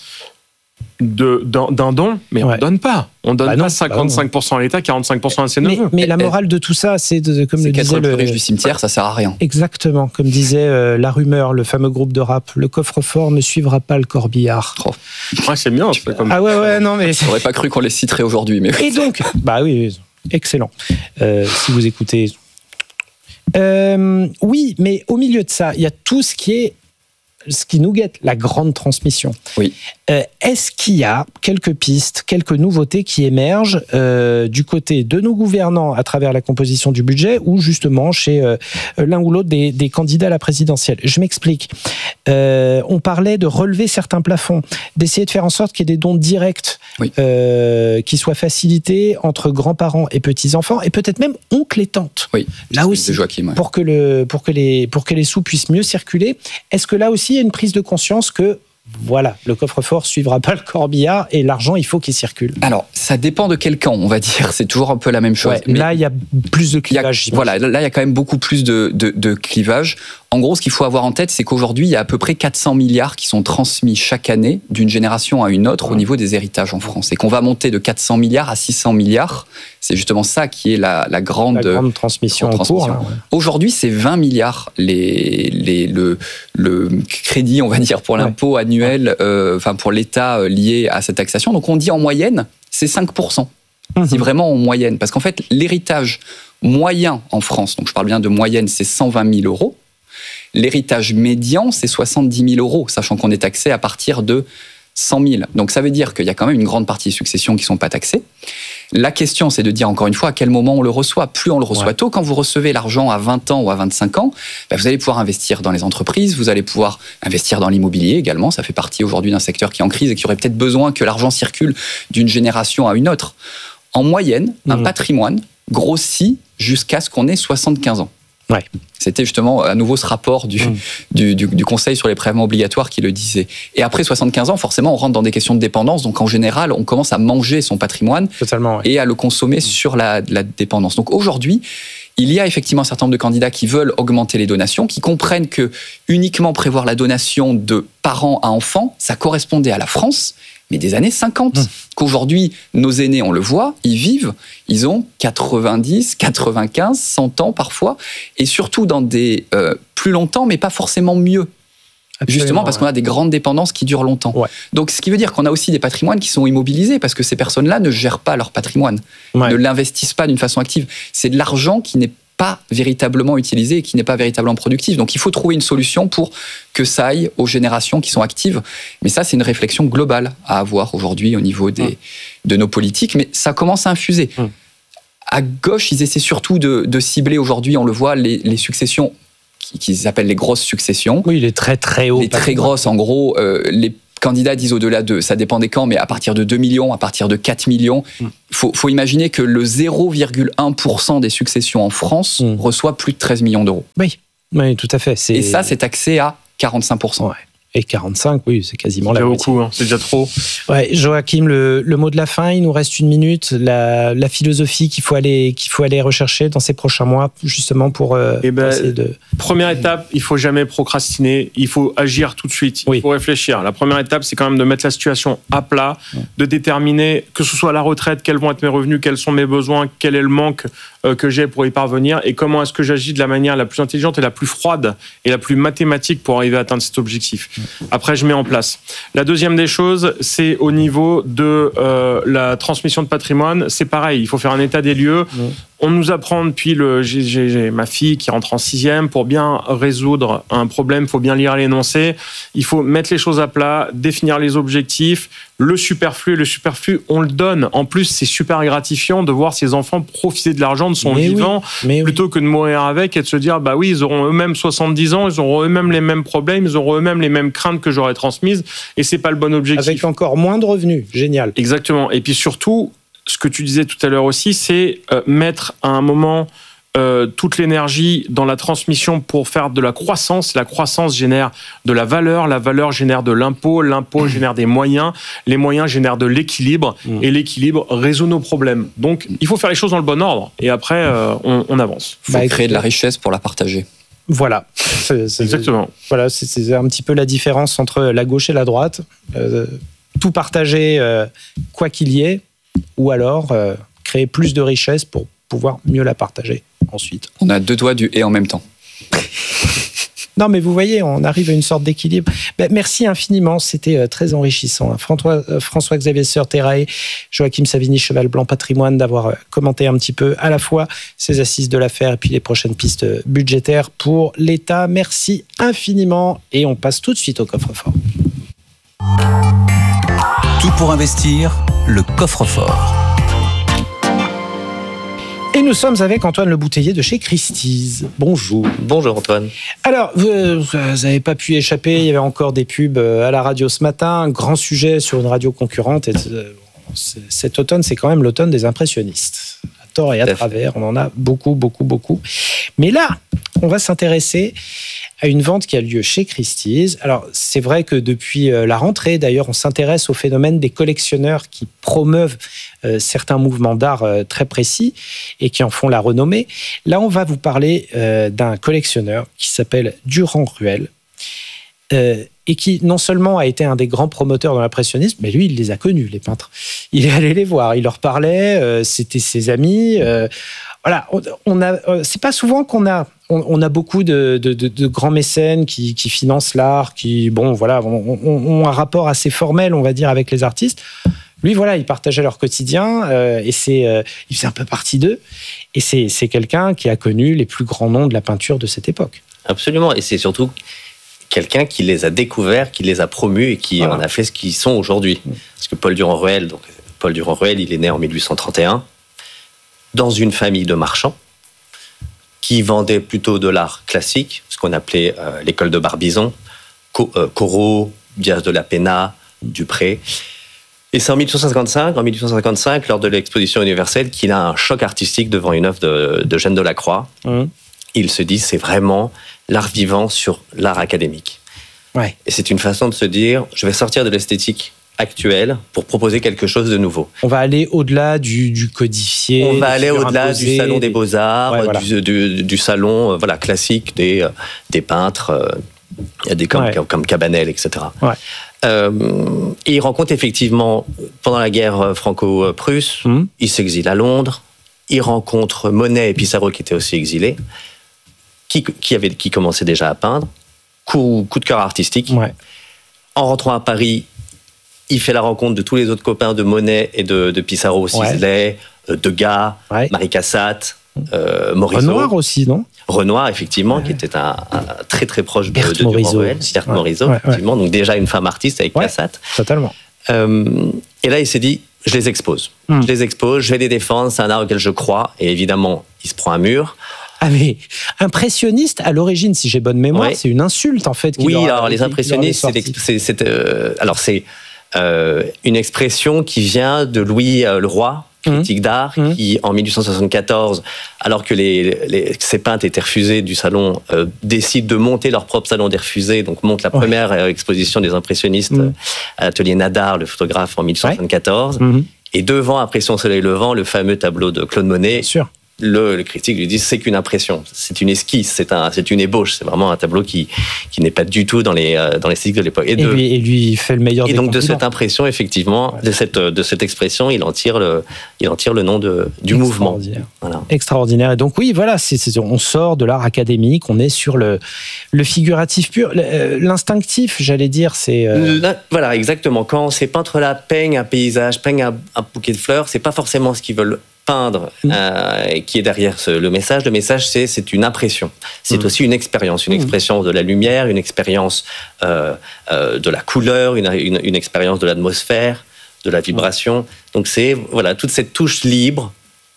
De, d'un, d'un don, mais ouais. on ne donne pas. On ne donne bah non, pas cinquante-cinq pour cent à l'État, quarante-cinq pour cent à ses neveux. Mais, mais la morale de tout ça, c'est, de, comme c'est le disait le plus le riche du cimetière, ça sert à rien. Exactement, comme disait euh, La Rumeur, le fameux groupe de rap, le coffre-fort ne suivra pas le corbillard. Oh. Ouais, c'est bien. C'est comme... Ah ouais, ouais, non mais. J'aurais pas cru qu'on les citerait aujourd'hui, mais. Et donc, bah oui, excellent. Euh, si vous écoutez. Euh, oui, mais au milieu de ça, il y a tout ce qui est ce qui nous guette, la grande transmission. Oui. Euh, est-ce qu'il y a quelques pistes, quelques nouveautés qui émergent euh, du côté de nos gouvernants à travers la composition du budget ou justement chez euh, l'un ou l'autre des, des candidats à la présidentielle ? Je m'explique. Euh, on parlait de relever certains plafonds, d'essayer de faire en sorte qu'il y ait des dons directs oui. euh, qui soient facilités entre grands-parents et petits-enfants et peut-être même oncles et tantes. Oui. Là aussi, Joachim, ouais. pour, que le, pour, que les, pour que les sous puissent mieux circuler. Est-ce que là aussi, il y a une prise de conscience que voilà, le coffre-fort suivra pas le corbillard et l'argent, il faut qu'il circule. Alors, ça dépend de quel camp, on va dire. C'est toujours un peu la même chose. Ouais, mais là, il y a plus de clivage. A, voilà, là, il y a quand même beaucoup plus de, de, de clivage. En gros, ce qu'il faut avoir en tête, c'est qu'aujourd'hui, il y a à peu près quatre cents milliards qui sont transmis chaque année d'une génération à une autre ouais. au niveau des héritages en France. Et qu'on va monter de quatre cents milliards à six cents milliards. C'est justement ça qui est la, la, grande, la grande transmission grande en transmission. cours. Là, ouais. Aujourd'hui, c'est vingt milliards les, les, le, le crédit, on va dire, pour l'impôt ouais. annuel, euh, enfin pour l'État lié à cette taxation. Donc on dit en moyenne, c'est cinq pour cent. Mmh. C'est vraiment en moyenne. Parce qu'en fait, l'héritage moyen en France, donc je parle bien de moyenne, c'est cent vingt mille euros. L'héritage médian, c'est soixante-dix mille euros, sachant qu'on est taxé à partir de cent mille. Donc ça veut dire qu'il y a quand même une grande partie des successions qui ne sont pas taxées. La question, c'est de dire encore une fois à quel moment on le reçoit. Plus on le reçoit ouais. tôt, quand vous recevez l'argent à vingt ans ou à vingt-cinq ans, ben vous allez pouvoir investir dans les entreprises, vous allez pouvoir investir dans l'immobilier également. Ça fait partie aujourd'hui d'un secteur qui est en crise et qui aurait peut-être besoin que l'argent circule d'une génération à une autre. En moyenne, mmh. un patrimoine grossit jusqu'à ce qu'on ait soixante-quinze ans. Ouais. C'était justement à nouveau ce rapport du, mmh. du, du, du Conseil sur les prélèvements obligatoires qui le disait. Et après soixante-quinze ans, forcément, on rentre dans des questions de dépendance. Donc en général, on commence à manger son patrimoine Totalement, ouais. et à le consommer sur la, la dépendance. Donc aujourd'hui, Il y a effectivement un certain nombre de candidats qui veulent augmenter les donations, qui comprennent que uniquement prévoir la donation de parents à enfants, ça correspondait à la France, mais des années cinquante. Mmh. Qu'aujourd'hui, nos aînés, on le voit, ils vivent, ils ont quatre-vingt-dix, quatre-vingt-quinze, cent ans parfois, et surtout dans des euh, plus longtemps, mais pas forcément mieux. Absolument, justement parce ouais. qu'on a des grandes dépendances qui durent longtemps. Ouais. Donc, ce qui veut dire qu'on a aussi des patrimoines qui sont immobilisés parce que ces personnes-là ne gèrent pas leur patrimoine, ouais. ne l'investissent pas d'une façon active. C'est de l'argent qui n'est pas véritablement utilisé et qui n'est pas véritablement productif. Donc, il faut trouver une solution pour que ça aille aux générations qui sont actives. Mais ça, c'est une réflexion globale à avoir aujourd'hui au niveau des, ouais. de nos politiques. Mais ça commence à infuser. Ouais. À gauche, ils essaient surtout de, de cibler aujourd'hui, on le voit, les, les successions qu'ils appellent les grosses successions. Oui, les très très hauts. Les très grosses, en gros, euh, les candidats disent au-delà de, ça dépend des camps, mais à partir de deux millions, à partir de quatre millions, il mm. faut, faut imaginer que le zéro virgule un pour cent des successions en France mm. reçoit plus de treize millions d'euros. Oui, oui, tout à fait. C'est... Et ça, c'est taxé à quarante-cinq pour cent. Ouais. Et quarante-cinq, oui, c'est quasiment c'est la moitié. Beaucoup, hein, c'est déjà trop. Ouais, Joachim, le, le mot de la fin, il nous reste une minute. La, la philosophie qu'il faut aller, qu'il faut aller rechercher dans ces prochains mois, justement pour euh, eh ben, essayer de... Première étape, il faut jamais procrastiner, il faut agir tout de suite, il oui. faut réfléchir. La première étape, c'est quand même de mettre la situation à plat, ouais. de déterminer que ce soit la retraite, quels vont être mes revenus, quels sont mes besoins, quel est le manque euh, que j'ai pour y parvenir et comment est-ce que j'agis de la manière la plus intelligente et la plus froide et la plus mathématique pour arriver à atteindre cet objectif. Après, je mets en place. La deuxième des choses, c'est au niveau de euh, la transmission de patrimoine. C'est pareil, il faut faire un état des lieux. Mmh. On nous apprend depuis le... J'ai, j'ai, j'ai ma fille qui rentre en sixième. Pour bien résoudre un problème, il faut bien lire l'énoncé. Il faut mettre les choses à plat, définir les objectifs. Le superflu, le superflu, on le donne. En plus, c'est super gratifiant de voir ses enfants profiter de l'argent de son mais vivant oui, plutôt oui. que de mourir avec et de se dire, bah oui, ils auront eux-mêmes soixante-dix ans, ils auront eux-mêmes les mêmes problèmes, ils auront eux-mêmes les mêmes craintes que j'aurais transmises et c'est pas le bon objectif. Avec encore moins de revenus. Génial. Exactement. Et puis surtout, ce que tu disais tout à l'heure aussi, c'est euh, mettre à un moment euh, toute l'énergie dans la transmission pour faire de la croissance. La croissance génère de la valeur, la valeur génère de l'impôt, l'impôt génère des moyens, les moyens génèrent de l'équilibre mmh. et l'équilibre résout nos problèmes. Donc, il faut faire les choses dans le bon ordre et après, euh, on, on avance. Il faut bah, créer de la richesse pour la partager. Voilà. C'est, c'est, Exactement. Voilà, c'est, c'est un petit peu la différence entre la gauche et la droite. Euh, tout partager, euh, quoi qu'il y ait, ou alors euh, créer plus de richesse pour pouvoir mieux la partager ensuite. On a deux doigts du « et » en même temps. Non, mais vous voyez, on arrive à une sorte d'équilibre. Ben, merci infiniment, c'était euh, très enrichissant. François, euh, François-Xavier Sœur-Terrae, Joachim Savigny, Cheval Blanc Patrimoine, d'avoir euh, commenté un petit peu à la fois ces assises de l'affaire et puis les prochaines pistes budgétaires pour l'État. Merci infiniment et on passe tout de suite au coffre-fort. Tout pour investir, le coffre-fort. Et nous sommes avec Antoine Le Bouteiller de chez Christie's. Bonjour. Bonjour Antoine. Alors, vous n'avez pas pu échapper, il y avait encore des pubs à la radio ce matin, un grand sujet sur une radio concurrente. Et cet automne, c'est quand même l'automne des impressionnistes. À tort et à travers, on en a beaucoup, beaucoup, beaucoup. Mais là, on va s'intéresser à une vente qui a lieu chez Christie's. Alors, c'est vrai que depuis la rentrée, d'ailleurs, on s'intéresse au phénomène des collectionneurs qui promeuvent euh, certains mouvements d'art euh, très précis et qui en font la renommée. Là, on va vous parler euh, d'un collectionneur qui s'appelle Durand-Ruel euh, et qui non seulement a été un des grands promoteurs de l'impressionnisme, mais lui, il les a connus, les peintres. Il est allé les voir, il leur parlait, euh, c'était ses amis. Euh, voilà, on, on a, euh, c'est pas souvent qu'on a On a beaucoup de, de, de, de grands mécènes qui, qui financent l'art, qui, bon, voilà, ont, ont un rapport assez formel, on va dire, avec les artistes. Lui, voilà, il partageait leur quotidien euh, et c'est, euh, il faisait un peu partie d'eux. Et c'est, c'est quelqu'un qui a connu les plus grands noms de la peinture de cette époque. Absolument, et c'est surtout quelqu'un qui les a découverts, qui les a promus et qui voilà. en a fait ce qu'ils sont aujourd'hui. Mmh. Parce que Paul Durand-Ruel, donc Paul Durand-Ruel, il est né en dix-huit cent trente et un dans une famille de marchands qui vendait plutôt de l'art classique, ce qu'on appelait euh, l'école de Barbizon, Co- euh, Corot, Diaz de la Pena, Dupré. Et c'est en dix-huit cent cinquante-cinq, en dix-huit cent cinquante-cinq, lors de l'exposition universelle, qu'il a un choc artistique devant une œuvre de, de Eugène Delacroix. Mmh. Il se dit, c'est vraiment l'art vivant sur l'art académique. Ouais. Et c'est une façon de se dire, je vais sortir de l'esthétique actuelle pour proposer quelque chose de nouveau. On va aller au-delà du, du codifié. On va aller au-delà du salon des beaux-arts, ouais, voilà. du, du, du salon euh, voilà, classique des, euh, des peintres, euh, il y a des comme, ouais. comme, comme Cabanel, et cetera. Ouais. Euh, et il rencontre effectivement, pendant la guerre franco-prusse, mmh. il s'exile à Londres, il rencontre Monet et Pissarro qui étaient aussi exilés, qui, qui, avait, qui commençaient déjà à peindre, coup, coup de cœur artistique. Ouais. En rentrant à Paris, il fait la rencontre de tous les autres copains de Monet et de, de Pissarro, Sisley, ouais. Degas, ouais. Marie Cassatt, euh, Morisot. Renoir aussi, non ? Renoir, effectivement, ouais. qui était un, un très très proche de, de Durand-Ruel, Berthe ouais. Morisot, ouais, effectivement. Ouais. Donc déjà une femme artiste avec ouais, Cassatt. Totalement. Euh, et là, il s'est dit, je les expose. Mm. Je les expose, je vais les défendre, c'est un art auquel je crois. Et évidemment, il se prend un mur. Ah mais impressionniste à l'origine, si j'ai bonne mémoire, ouais. c'est une insulte en fait. Oui, alors les impressionnistes, c'est, c'est, c'est euh, alors c'est euh, une expression qui vient de Louis euh, le Roi, critique mmh. d'art, mmh. qui en dix-huit cent soixante-quatorze, alors que les, les, ces peintres étaient refusés du salon, euh, décident de monter leur propre salon des refusés, donc monte la première ouais. exposition des impressionnistes mmh. à l'atelier Nadar, le photographe, en dix-huit cent soixante-quatorze. Ouais. Mmh. Et devant Impression Soleil Levant, le fameux tableau de Claude Monet. Bien sûr. Le, le critique lui dit c'est qu'une impression, c'est une esquisse, c'est, un, c'est une ébauche, c'est vraiment un tableau qui, qui n'est pas du tout dans les, dans les styles de l'époque. Et, et, de, lui, et lui fait le meilleur et des donc compliments. De cette impression, effectivement, ouais. de, cette, de cette expression, il en tire le, il en tire le nom de, du mouvement. Voilà. Extraordinaire. Et donc oui, voilà, c'est, c'est, on sort de l'art académique, on est sur le, le figuratif pur, l'instinctif, j'allais dire. C'est euh... Là, voilà, exactement. Quand ces peintres-là peignent un paysage, peignent un, un bouquet de fleurs, c'est pas forcément ce qu'ils veulent peindre, mmh. euh, qui est derrière ce, le message. Le message, c'est, c'est une impression. C'est mmh. aussi une expérience, une mmh. expression de la lumière, une expérience euh, euh, de la couleur, une, une, une expérience de l'atmosphère, de la vibration. Mmh. Donc c'est voilà toute cette touche libre,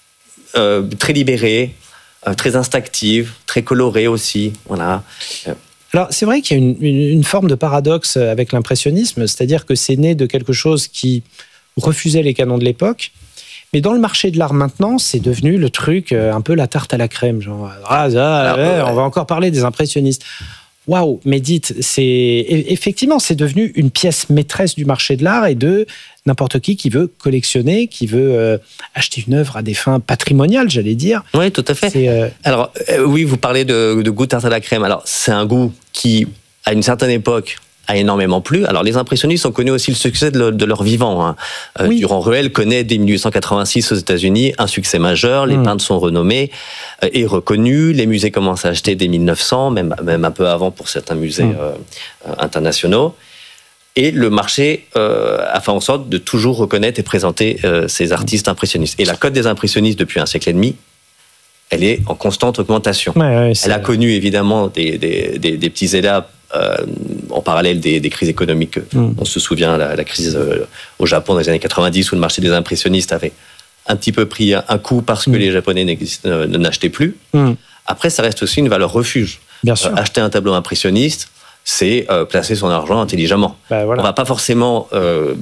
euh, très libérée, euh, très instinctive, très colorée aussi. Voilà. Alors, c'est vrai qu'il y a une, une, une forme de paradoxe avec l'impressionnisme, c'est-à-dire que c'est né de quelque chose qui refusait les canons de l'époque. Mais dans le marché de l'art maintenant, c'est devenu le truc, un peu la tarte à la crème. Genre, ah, ça, Alors, ouais, ouais. on va encore parler des impressionnistes. Waouh, mais dites, c'est, effectivement, c'est devenu une pièce maîtresse du marché de l'art et de n'importe qui qui veut collectionner, qui veut euh, acheter une œuvre à des fins patrimoniales, j'allais dire. Oui, tout à fait. C'est, euh... Alors, euh, oui, vous parlez de, de goût tarte à la crème. Alors, c'est un goût qui, à une certaine époque, a énormément plu. Alors, les impressionnistes ont connu aussi le succès de, le, de leur vivant. Hein. Euh, oui. Durand-Ruel connaît dès dix-huit cent quatre-vingt-six aux États-Unis un succès majeur. Les mmh. peintres sont renommés euh, et reconnus. Les musées commencent à acheter dès mille neuf cents, même, même un peu avant pour certains musées mmh. euh, internationaux. Et le marché euh, a fait en sorte de toujours reconnaître et présenter euh, ces artistes impressionnistes. Et la cote des impressionnistes depuis un siècle et demi, elle est en constante augmentation. Ouais, ouais, elle a connu évidemment des, des, des, des petits états Euh, en parallèle des, des crises économiques. Mmh. On se souvient la, la crise euh, au Japon dans les années quatre-vingt-dix où le marché des impressionnistes avait un petit peu pris un coup parce que mmh. les Japonais euh, ne n'achetaient plus. Mmh. Après, ça reste aussi une valeur refuge. Bien sûr. Euh, acheter un tableau impressionniste, c'est euh, placer son argent intelligemment. Bah, voilà. On ne va pas forcément, euh,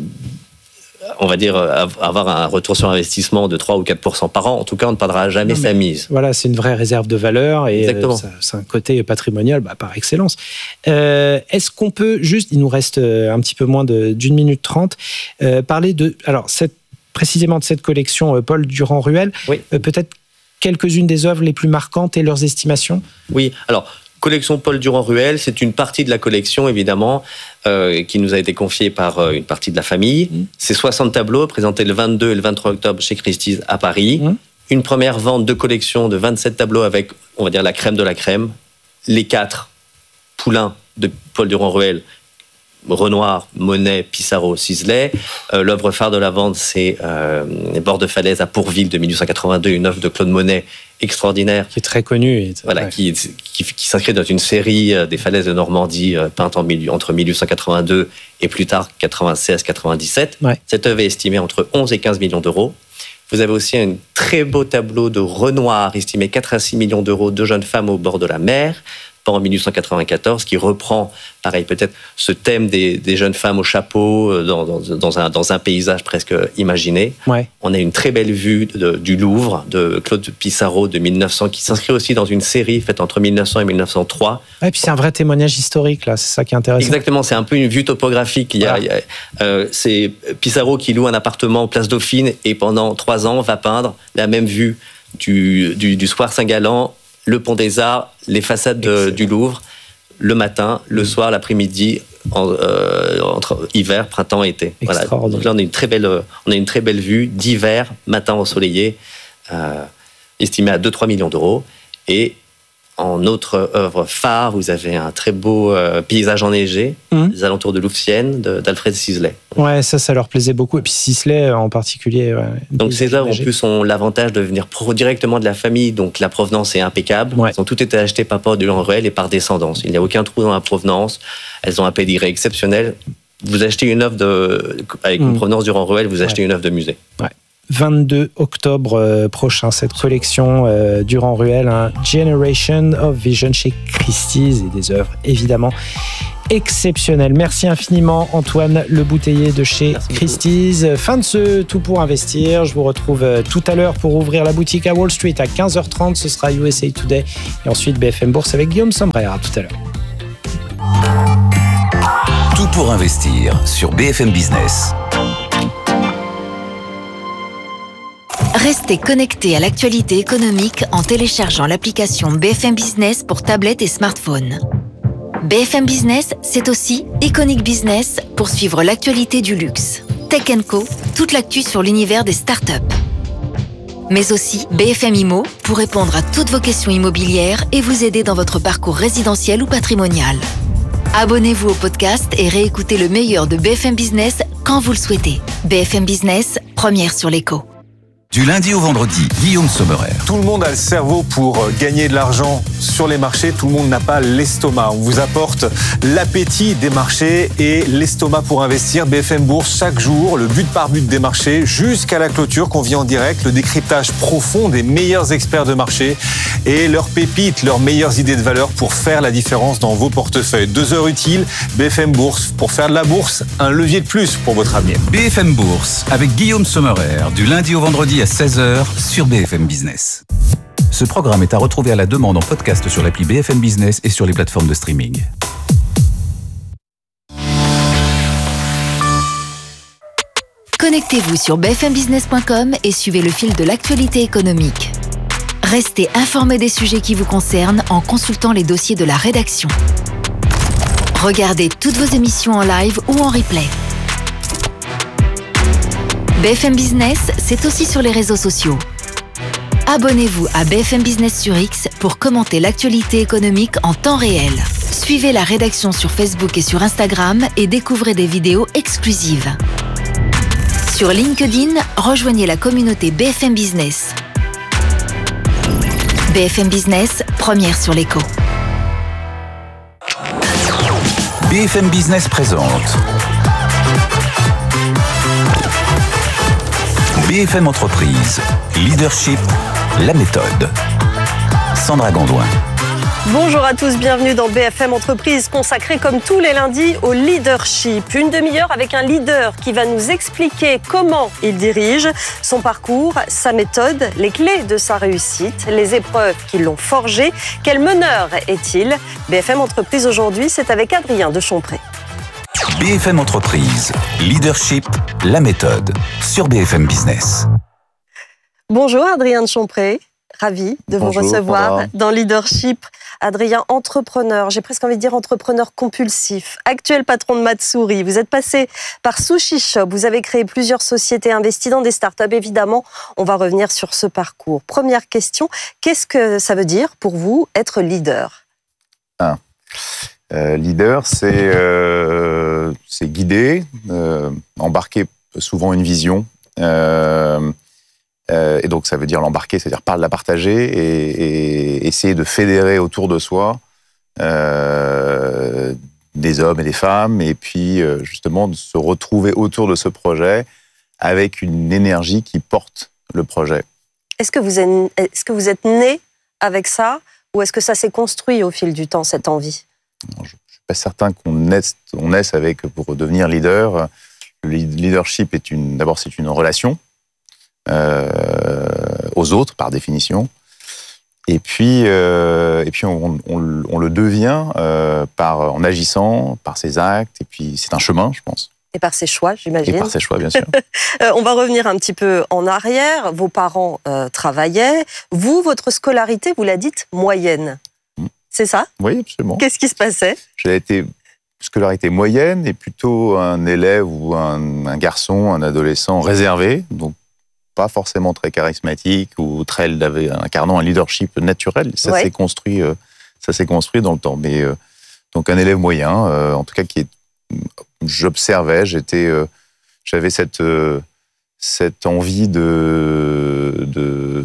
on va dire, avoir un retour sur investissement de trois ou quatre pour cent par an. En tout cas, on ne perdra jamais non, sa mise. Voilà, c'est une vraie réserve de valeur et euh, ça, c'est un côté patrimonial bah, par excellence. Euh, est-ce qu'on peut juste, il nous reste un petit peu moins de, d'une minute trente, euh, parler de, alors cette, précisément de cette collection euh, Paul Durand-Ruel, oui. euh, peut-être quelques-unes des œuvres les plus marquantes et leurs estimations ? Oui, alors... Collection Paul Durand-Ruel, c'est une partie de la collection, évidemment, euh, qui nous a été confiée par euh, une partie de la famille. Mmh. C'est soixante tableaux présentés le vingt-deux et le vingt-trois octobre chez Christie's à Paris. Mmh. Une première vente de collection de vingt-sept tableaux avec, on va dire, la crème de la crème. Les quatre poulains de Paul Durand-Ruel, Renoir, Monet, Pissarro, Sisley. Euh, l'œuvre phare de la vente, c'est euh, Les bords de falaise à Pourville de dix-huit cent quatre-vingt-deux, une œuvre de Claude Monet extraordinaire. Qui est très connue. Et... Voilà, ouais. qui, qui, qui s'inscrit dans une série des falaises de Normandie euh, peinte en mille, entre dix-huit cent quatre-vingt-deux et plus tard quatre-vingt-seize quatre-vingt-dix-sept. Ouais. Cette œuvre est estimée entre onze et quinze millions d'euros. Vous avez aussi un très beau tableau de Renoir, estimé quatre à six millions d'euros, deux jeunes femmes au bord de la mer, en mille huit cent quatre-vingt-quatorze, qui reprend, pareil, peut-être ce thème des, des jeunes femmes au chapeau dans, dans, dans, un, dans un paysage presque imaginé. Ouais. On a une très belle vue de, du Louvre, de Claude Pissarro, de mille neuf cents, qui s'inscrit aussi dans une série faite entre mille neuf cents et mille neuf cent trois. Et puis c'est un vrai témoignage historique, là, c'est ça qui est intéressant. Exactement, c'est un peu une vue topographique. Il y a, voilà. il y a, euh, c'est Pissarro qui loue un appartement Place Dauphine et pendant trois ans va peindre la même vue du, du, du Square Saint-Gallen, le Pont des Arts, les façades de, du Louvre, le matin, le soir, l'après-midi, en, euh, entre hiver, printemps, été. Voilà. Donc là, on a une très belle, on a une très belle vue d'hiver, matin ensoleillé, euh, estimée à deux à trois millions d'euros. Et en autre œuvre phare, vous avez un très beau euh, paysage enneigé, mmh. les alentours de Louvciennes, de, d'Alfred Sisley. Ouais, ça, ça leur plaisait beaucoup. Et puis Sisley en particulier. Ouais, donc ces œuvres, en plus, ont l'avantage de venir pro- directement de la famille, donc la provenance est impeccable. Ouais. Elles ont toutes été achetées par Paul Durand-Ruel et par descendance. Il n'y a aucun trou dans la provenance. Elles ont un pédigré exceptionnel. Vous achetez une œuvre de, avec mmh. une provenance Durand-Ruel, vous achetez ouais. une œuvre de musée. Ouais. vingt-deux octobre euh, prochain, cette collection euh, Durand-Ruel, hein, Generation of Vision chez Christie's, et des œuvres évidemment exceptionnelles. Merci infiniment Antoine Le Bouteiller de chez Merci Christie's. Beaucoup. Fin de ce Tout pour investir. Je vous retrouve euh, tout à l'heure pour ouvrir la boutique à Wall Street à quinze heures trente. Ce sera U S A Today et ensuite B F M Bourse avec Guillaume Sommerer. À tout à l'heure. Tout pour investir sur B F M Business. Restez connectés à l'actualité économique en téléchargeant l'application B F M Business pour tablette et smartphone. B F M Business, c'est aussi Iconic Business pour suivre l'actualité du luxe. Tech and Co, toute l'actu sur l'univers des startups. Mais aussi B F M Immo pour répondre à toutes vos questions immobilières et vous aider dans votre parcours résidentiel ou patrimonial. Abonnez-vous au podcast et réécoutez le meilleur de B F M Business quand vous le souhaitez. B F M Business, première sur l'écho. Du lundi au vendredi, Guillaume Sommerer. Tout le monde a le cerveau pour gagner de l'argent sur les marchés. Tout le monde n'a pas l'estomac. On vous apporte l'appétit des marchés et l'estomac pour investir. B F M Bourse, chaque jour, le but par but des marchés jusqu'à la clôture qu'on vit en direct. Le décryptage profond des meilleurs experts de marché et leurs pépites, leurs meilleures idées de valeur pour faire la différence dans vos portefeuilles. Deux heures utiles, B F M Bourse. Pour faire de la bourse, un levier de plus pour votre avenir. B F M Bourse avec Guillaume Sommerer, du lundi au vendredi à seize heures sur B F M Business. Ce programme est à retrouver à la demande en podcast sur l'appli B F M Business et sur les plateformes de streaming. Connectez-vous sur b f m business point com et suivez le fil de l'actualité économique. Restez informés des sujets qui vous concernent en consultant les dossiers de la rédaction. Regardez toutes vos émissions en live ou en replay. B F M Business, c'est aussi sur les réseaux sociaux. Abonnez-vous à B F M Business sur X pour commenter l'actualité économique en temps réel. Suivez la rédaction sur Facebook et sur Instagram et découvrez des vidéos exclusives. Sur LinkedIn, rejoignez la communauté B F M Business. B F M Business, première sur l'écho. B F M Business présente B F M Entreprise, Leadership, la méthode. Sandra Gondouin. Bonjour à tous, bienvenue dans B F M Entreprise, consacrée comme tous les lundis au leadership. Une demi-heure avec un leader qui va nous expliquer comment il dirige, son parcours, sa méthode, les clés de sa réussite, les épreuves qui l'ont forgé. Quel meneur est-il ? B F M Entreprise aujourd'hui, c'est avec Adrien de Chompré. B F M Entreprise, Leadership, la méthode, sur B F M Business. Bonjour Adrien de Chompré, ravi de Bonjour, vous recevoir Sandra. Dans Leadership. Adrien, entrepreneur, j'ai presque envie de dire entrepreneur compulsif, actuel patron de Matsuri. Vous êtes passé par Sushi Shop, vous avez créé plusieurs sociétés, investi dans des startups. Évidemment, on va revenir sur ce parcours. Première question, qu'est-ce que ça veut dire pour vous être leader ? ah. Euh, leader, c'est, euh, c'est guider, euh, embarquer souvent une vision. Euh, euh, et donc, ça veut dire l'embarquer, c'est-à-dire par la partager et, et essayer de fédérer autour de soi euh, des hommes et des femmes. Et puis, euh, justement, de se retrouver autour de ce projet avec une énergie qui porte le projet. Est-ce que vous êtes, est-ce que vous êtes né avec ça ? Ou est-ce que ça s'est construit au fil du temps, cette envie? Je ne suis pas certain qu'on naisse, on naisse avec, pour devenir leader. Le leadership est une, d'abord, c'est une relation euh, aux autres, par définition. Et puis, euh, et puis on, on, on le devient euh, par, en agissant, par ses actes. Et puis, c'est un chemin, je pense. Et par ses choix, j'imagine. Et par ses choix, bien sûr. euh, on va revenir un petit peu en arrière. Vos parents euh, travaillaient. Vous, votre scolarité, vous la dites moyenne. Mmh. C'est ça? Oui, absolument. Qu'est-ce qui se passait? J'ai été scolarité moyenne et plutôt un élève ou un, un garçon, un adolescent réservé, donc pas forcément très charismatique ou très incarnant un leadership naturel. Ça ouais. s'est construit, euh, ça s'est construit dans le temps. Mais euh, donc un élève moyen, euh, en tout cas qui est, j'observais, j'étais, euh, j'avais cette euh, cette envie de de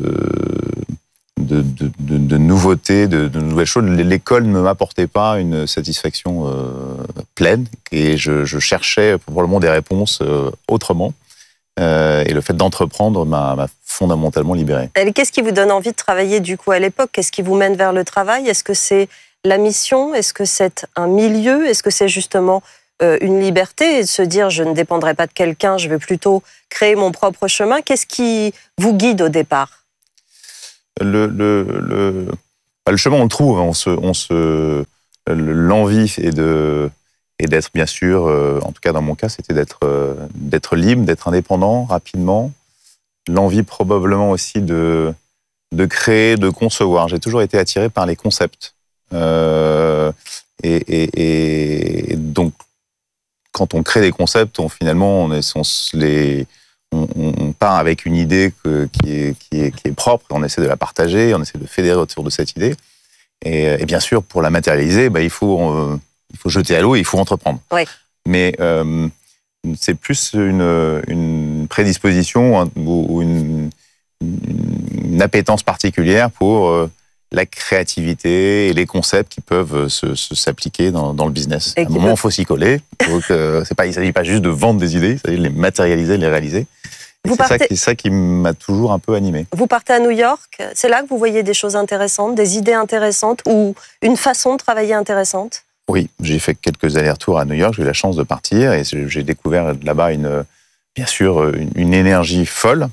de, de, de, de nouveautés, de, de nouvelles choses. L'école ne m'apportait pas une satisfaction euh, pleine et je, je cherchais probablement des réponses euh, autrement. Euh, et le fait d'entreprendre m'a, m'a fondamentalement libéré. Et qu'est-ce qui vous donne envie de travailler du coup à l'époque? Qu'est-ce qui vous mène vers le travail? Est-ce que c'est la mission? Est-ce que c'est un milieu? Est-ce que c'est justement euh, une liberté et de se dire je ne dépendrai pas de quelqu'un, je vais plutôt créer mon propre chemin? Qu'est-ce qui vous guide au départ? Le, le, le, le chemin, on le trouve. On se, on se, l'envie est de... et d'être bien sûr, euh, en tout cas dans mon cas, c'était d'être euh, d'être libre, d'être indépendant rapidement. L'envie probablement aussi de de créer, de concevoir. J'ai toujours été attiré par les concepts. Euh, et, et, et donc, quand on crée des concepts, on finalement on est on, les on, on part avec une idée que, qui est qui est qui est propre. On essaie de la partager, on essaie de fédérer autour de cette idée. Et, et bien sûr, pour la matérialiser, bah, il faut euh, il faut jeter à l'eau et il faut entreprendre. Oui. Mais euh, c'est plus une, une prédisposition ou une, une appétence particulière pour euh, la créativité et les concepts qui peuvent se, se, s'appliquer dans, dans le business. Et à un moment, il faut s'y coller. Donc, euh, c'est pas, il ne s'agit pas juste de vendre des idées, il s'agit de les matérialiser, de les réaliser. Et c'est, partez... ça, c'est ça qui m'a toujours un peu animé. Vous partez à New York, c'est là que vous voyez des choses intéressantes, des idées intéressantes ou une façon de travailler intéressante? Oui, j'ai fait quelques allers-retours à New York, j'ai eu la chance de partir et j'ai découvert là-bas une, bien sûr une, une énergie folle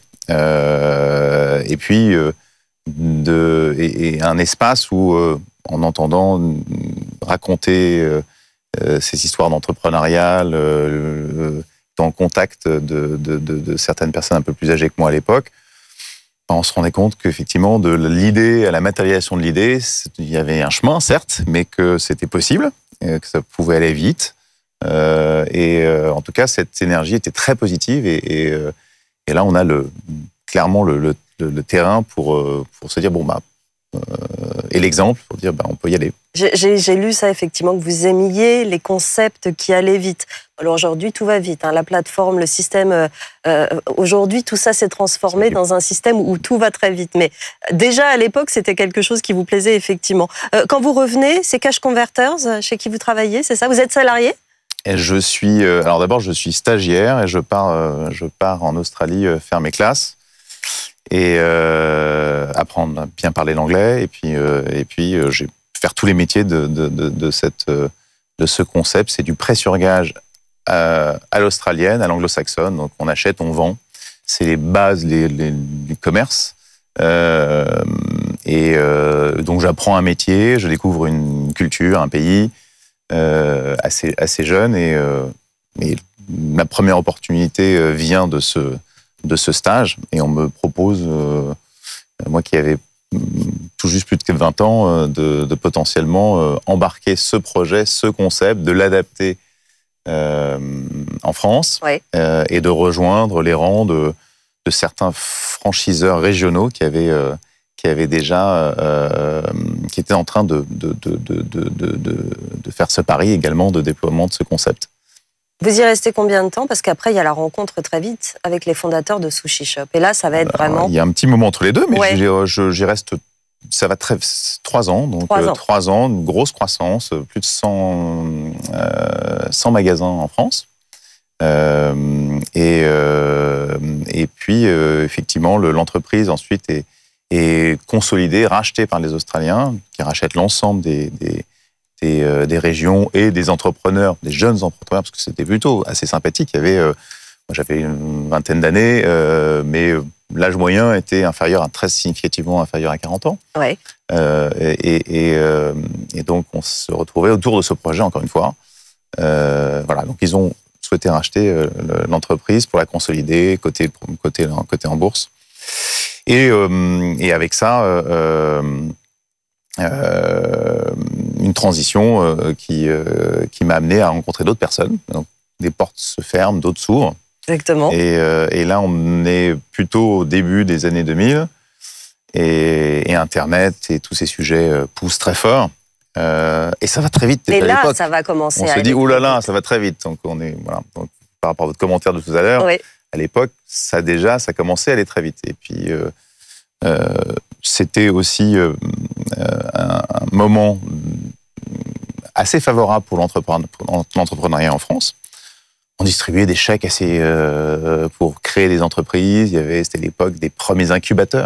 euh, et puis euh, de, et, et un espace où, euh, en entendant raconter euh, ces histoires d'entrepreneuriat, euh, en contact de, de, de, de certaines personnes un peu plus âgées que moi à l'époque, on se rendait compte qu'effectivement, de l'idée à la matérialisation de l'idée, il y avait un chemin, certes, mais que c'était possible, que ça pouvait aller vite. Euh, et euh, en tout cas, cette énergie était très positive. Et, et, euh, et là, on a le, clairement le, le, le terrain pour, euh, pour se dire, bon, bah, euh, et l'exemple, pour dire, bah, on peut y aller. J'ai, j'ai, j'ai lu ça, effectivement, que vous aimiez les concepts qui allaient vite. Alors aujourd'hui, tout va vite. Hein. La plateforme, le système... Euh, aujourd'hui, tout ça s'est transformé dans un système où tout va très vite. Mais déjà, à l'époque, c'était quelque chose qui vous plaisait, effectivement. Euh, quand vous revenez, c'est Cash Converters, chez qui vous travaillez, c'est ça? Vous êtes salarié? Et je suis... Euh, alors d'abord, je suis stagiaire et je pars, euh, je pars en Australie euh, faire mes classes et euh, apprendre à bien parler l'anglais. Et puis, euh, et puis euh, j'ai faire tous les métiers de, de, de, de, cette, de ce concept. C'est du prêt sur gage à, à l'australienne, à l'anglo-saxonne. Donc on achète, on vend. C'est les bases les, les, du commerce. Euh, et euh, donc j'apprends un métier, je découvre une culture, un pays euh, assez, assez jeune. Et, euh, et ma première opportunité vient de ce, de ce stage. Et on me propose, euh, moi qui avais tout juste plus de vingt ans, de, de potentiellement embarquer ce projet, ce concept, de l'adapter euh, en France ouais. euh, et de rejoindre les rangs de, de certains franchiseurs régionaux qui avaient, euh, qui avaient déjà, euh, qui étaient en train de, de, de, de, de, de, de faire ce pari également de déploiement de ce concept. Vous y restez combien de temps? Parce qu'après, il y a la rencontre très vite avec les fondateurs de Sushi Shop. Et là, ça va être vraiment... Il y a un petit moment entre les deux, mais ouais. j'y, j'y reste... Ça va très... Trois ans. Donc, trois ans. Trois ans, une grosse croissance, plus de cent, euh, cent magasins en France. Euh, et, euh, et puis, euh, effectivement, le, l'entreprise, ensuite, est, et consolidé, racheté par les Australiens, qui rachètent l'ensemble des, des, des, euh, des régions et des entrepreneurs, des jeunes entrepreneurs, parce que c'était plutôt assez sympathique. Il y avait, euh, moi j'avais une vingtaine d'années, euh, mais l'âge moyen était inférieur, à, très significativement inférieur à quarante ans. Ouais. Euh, et, et, euh, et donc on se retrouvait autour de ce projet, encore une fois. Euh, voilà, donc ils ont souhaité racheter euh, l'entreprise pour la consolider, côté, côté, côté en bourse. Et, euh, et avec ça, euh, euh, une transition euh, qui, euh, qui m'a amené à rencontrer d'autres personnes. Donc, des portes se ferment, d'autres s'ouvrent. Exactement. Et, euh, et là, on est plutôt au début des années deux mille. Et, et Internet et tous ces sujets euh, poussent très fort. Euh, et ça va très vite. Et à là, l'époque. ça va commencer on à se dit, aller oh là très là, vite. ça va très vite. Donc, on est, voilà. Donc, par rapport à votre commentaire de tout à l'heure, Oui. à l'époque, ça déjà, ça commençait à aller très vite. Et puis, euh, euh, c'était aussi euh, un, un moment assez favorable pour l'entrepreneur- pour l'entrepreneuriat en France. On distribuait des chèques assez euh, pour créer des entreprises. Il y avait, c'était l'époque des premiers incubateurs,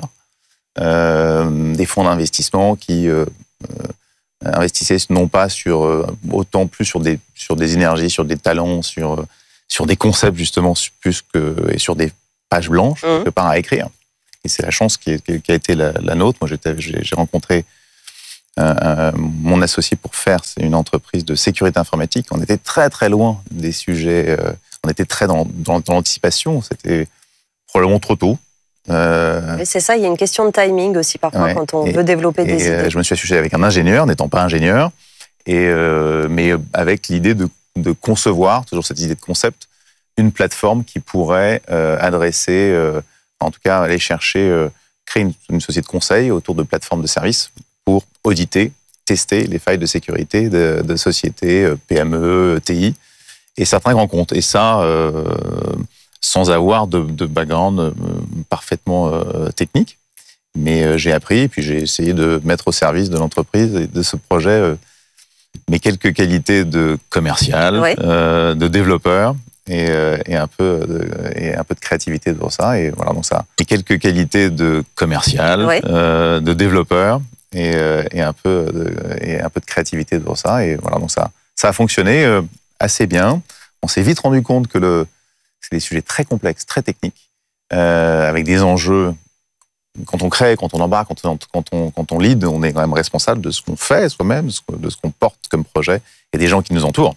euh, des fonds d'investissement qui euh, euh, investissaient non pas sur euh, autant plus sur des sur des énergies, sur des talents, sur sur des concepts justement plus que et sur des pages blanches Mmh. que par à écrire. Et c'est la chance qui, est, qui a été la, la nôtre. Moi, j'étais, j'ai, j'ai rencontré euh, euh, mon associé pour faire, c'est une entreprise de sécurité informatique. On était très très loin des sujets. Euh, on était très dans, dans, dans l'anticipation. C'était probablement trop tôt. Euh, Mais c'est ça, il y a une question de timing aussi parfois ouais. quand on Et- veut développer et, des euh, idées. je me suis associé avec un ingénieur, n'étant pas ingénieur, et euh, mais avec l'idée de, de concevoir, toujours cette idée de concept, une plateforme qui pourrait euh, adresser, euh, en tout cas aller chercher, euh, créer une, une société de conseil autour de plateformes de services pour auditer, tester les failles de sécurité de, de sociétés euh, P M E, E T I et certains grands comptes. Et ça, euh, sans avoir de, de background euh, parfaitement euh, technique. Mais euh, j'ai appris, et puis j'ai essayé de mettre au service de l'entreprise et de ce projet euh, mes quelques qualités de commercial, Ouais. euh, de développeur et, euh, et, un peu de, et un peu de créativité pour ça. Et voilà, donc ça. Et quelques qualités de commercial, Ouais. euh, de développeur et, euh, et, un peu de, et un peu de créativité pour ça. Et voilà, donc ça, ça a fonctionné euh, assez bien. On s'est vite rendu compte que le, c'est des sujets très complexes, très techniques, euh, avec des enjeux. Quand on crée, quand on embarque, quand on, quand, on, quand on lead, on est quand même responsable de ce qu'on fait soi-même, de ce qu'on porte comme projet, et des gens qui nous entourent.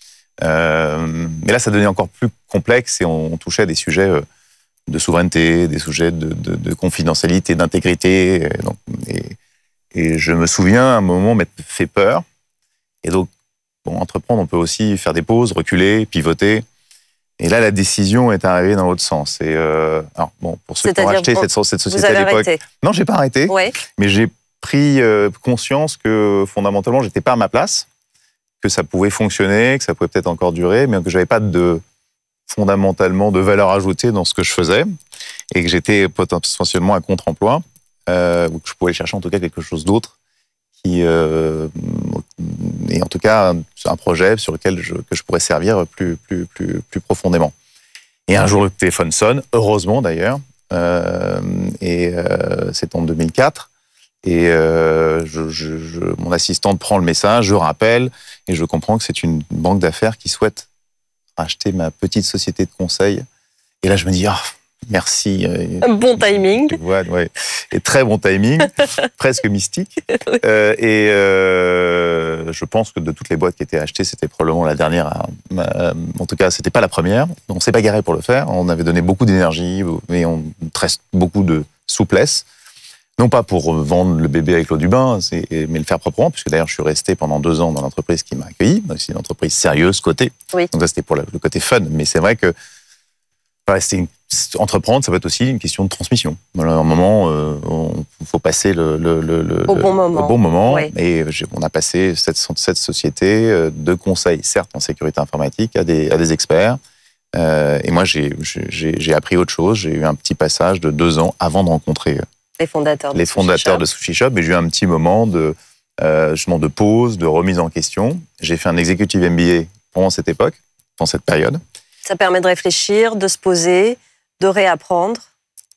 Euh, mais là, ça devenait encore plus complexe et on, on touchait à des sujets euh, de souveraineté, des sujets de, de, de confidentialité, d'intégrité. Et, donc, et, et je me souviens, à un moment, m'être fait peur. Et donc, bon, entreprendre, on peut aussi faire des pauses, reculer, pivoter. Et là, la décision est arrivée dans l'autre sens. Et euh, alors, bon, pour ceux qui ont C'est-à-dire, acheté bon, cette, cette vous société avez à l'époque, arrêté. non, j'ai pas arrêté. Ouais. Mais j'ai pris euh, conscience que fondamentalement, j'étais pas à ma place, que ça pouvait fonctionner, que ça pouvait peut-être encore durer, mais que j'avais pas de fondamentalement de valeur ajoutée dans ce que je faisais, et que j'étais potentiellement à contre-emploi, euh, ou que je pouvais chercher en tout cas quelque chose d'autre qui euh, et en tout cas un projet sur lequel je, que je pourrais servir plus, plus, plus, plus profondément. Et un jour, le téléphone sonne, heureusement d'ailleurs, euh, et euh, c'est en deux mille quatre, et euh, je, je, je, mon assistante prend le message, je rappelle, et je comprends que c'est une banque d'affaires qui souhaite racheter ma petite société de conseil. Et là, je me dis, ah, merci. Bon timing. Ouais, ouais. Et très bon timing, presque mystique. Euh, et euh, je pense que de toutes les boîtes qui étaient achetées, c'était probablement la dernière. À, à, en tout cas, c'était pas la première. On s'est pas garé pour le faire. On avait donné beaucoup d'énergie, mais on très, beaucoup de souplesse. Non pas pour vendre le bébé avec l'eau du bain, c'est, mais le faire proprement, puisque d'ailleurs je suis resté pendant deux ans dans l'entreprise qui m'a accueilli. C'est une entreprise sérieuse, cotée. Oui. Donc ça, c'était pour le côté fun. Mais c'est vrai que voilà, c'est une, entreprendre, ça va être aussi une question de transmission. Voilà, à un moment, euh, il faut passer le, le, le, le, au bon moment. Au bon moment. Oui. Et on a passé cette, cette société de conseil, certes en sécurité informatique, à des, à des experts. Euh, et moi, j'ai, j'ai, j'ai appris autre chose. J'ai eu un petit passage de deux ans avant de rencontrer les fondateurs de, les fondateurs de Sushi Shop. Et j'ai eu un petit moment de, euh, justement de pause, de remise en question. J'ai fait un executive M B A pendant cette époque, pendant cette période. Ça permet de réfléchir, de se poser, de réapprendre.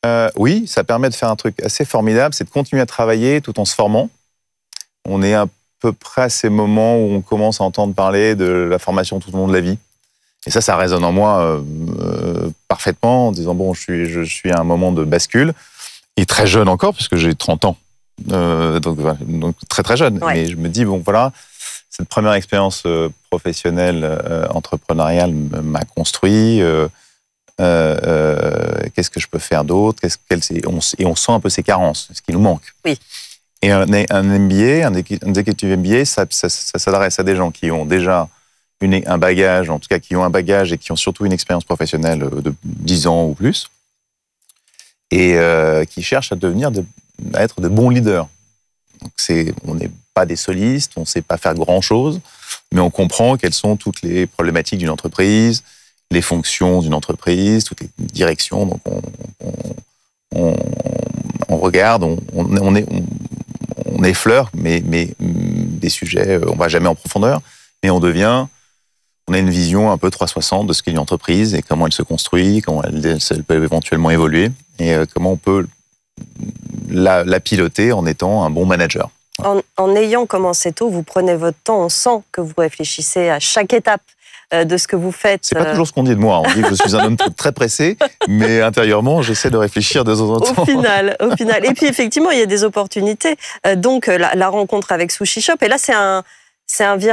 euh, Oui, ça permet de faire un truc assez formidable, c'est de continuer à travailler tout en se formant. On est à peu près à ces moments où on commence à entendre parler de la formation tout au long de la vie. Et ça, ça résonne en moi euh, euh, parfaitement, en disant, bon, je suis, je suis à un moment de bascule, et très jeune encore, puisque j'ai trente ans, euh, donc, donc très très jeune. Ouais. Mais je me dis, bon, voilà, cette première expérience euh, professionnelle, euh, entrepreneuriale m'a construit. Euh, euh, euh, qu'est-ce que je peux faire d'autre? Qu'est-ce, quel, on, Et on sent un peu ces carences, ce qui nous manque. Oui. Et un, un M B A, un executive M B A, ça, ça, ça s'adresse à des gens qui ont déjà une, un bagage, en tout cas qui ont un bagage et qui ont surtout une expérience professionnelle de dix ans ou plus, et euh, qui cherchent à devenir, de, à être de bons leaders. Donc c'est, on n'est pas des solistes, on ne sait pas faire grand-chose, mais on comprend quelles sont toutes les problématiques d'une entreprise, les fonctions d'une entreprise, toutes les directions. Donc on, on, on, on regarde, on, on, est, on, on effleure, mais, mais des sujets, on ne va jamais en profondeur, mais on devient... On a une vision un peu trois cent soixante de ce qu'est une entreprise et comment elle se construit, comment elle, elle peut éventuellement évoluer et comment on peut la, la piloter en étant un bon manager. En, en ayant commencé tôt, vous prenez votre temps, on sent que vous réfléchissez à chaque étape de ce que vous faites. C'est pas toujours ce qu'on dit de moi. On dit que je suis un homme très pressé, mais intérieurement, j'essaie de réfléchir de temps en temps. Au final, au final. Et puis effectivement, il y a des opportunités. Donc la, la rencontre avec Sushi Shop, et là c'est un, c'est un virage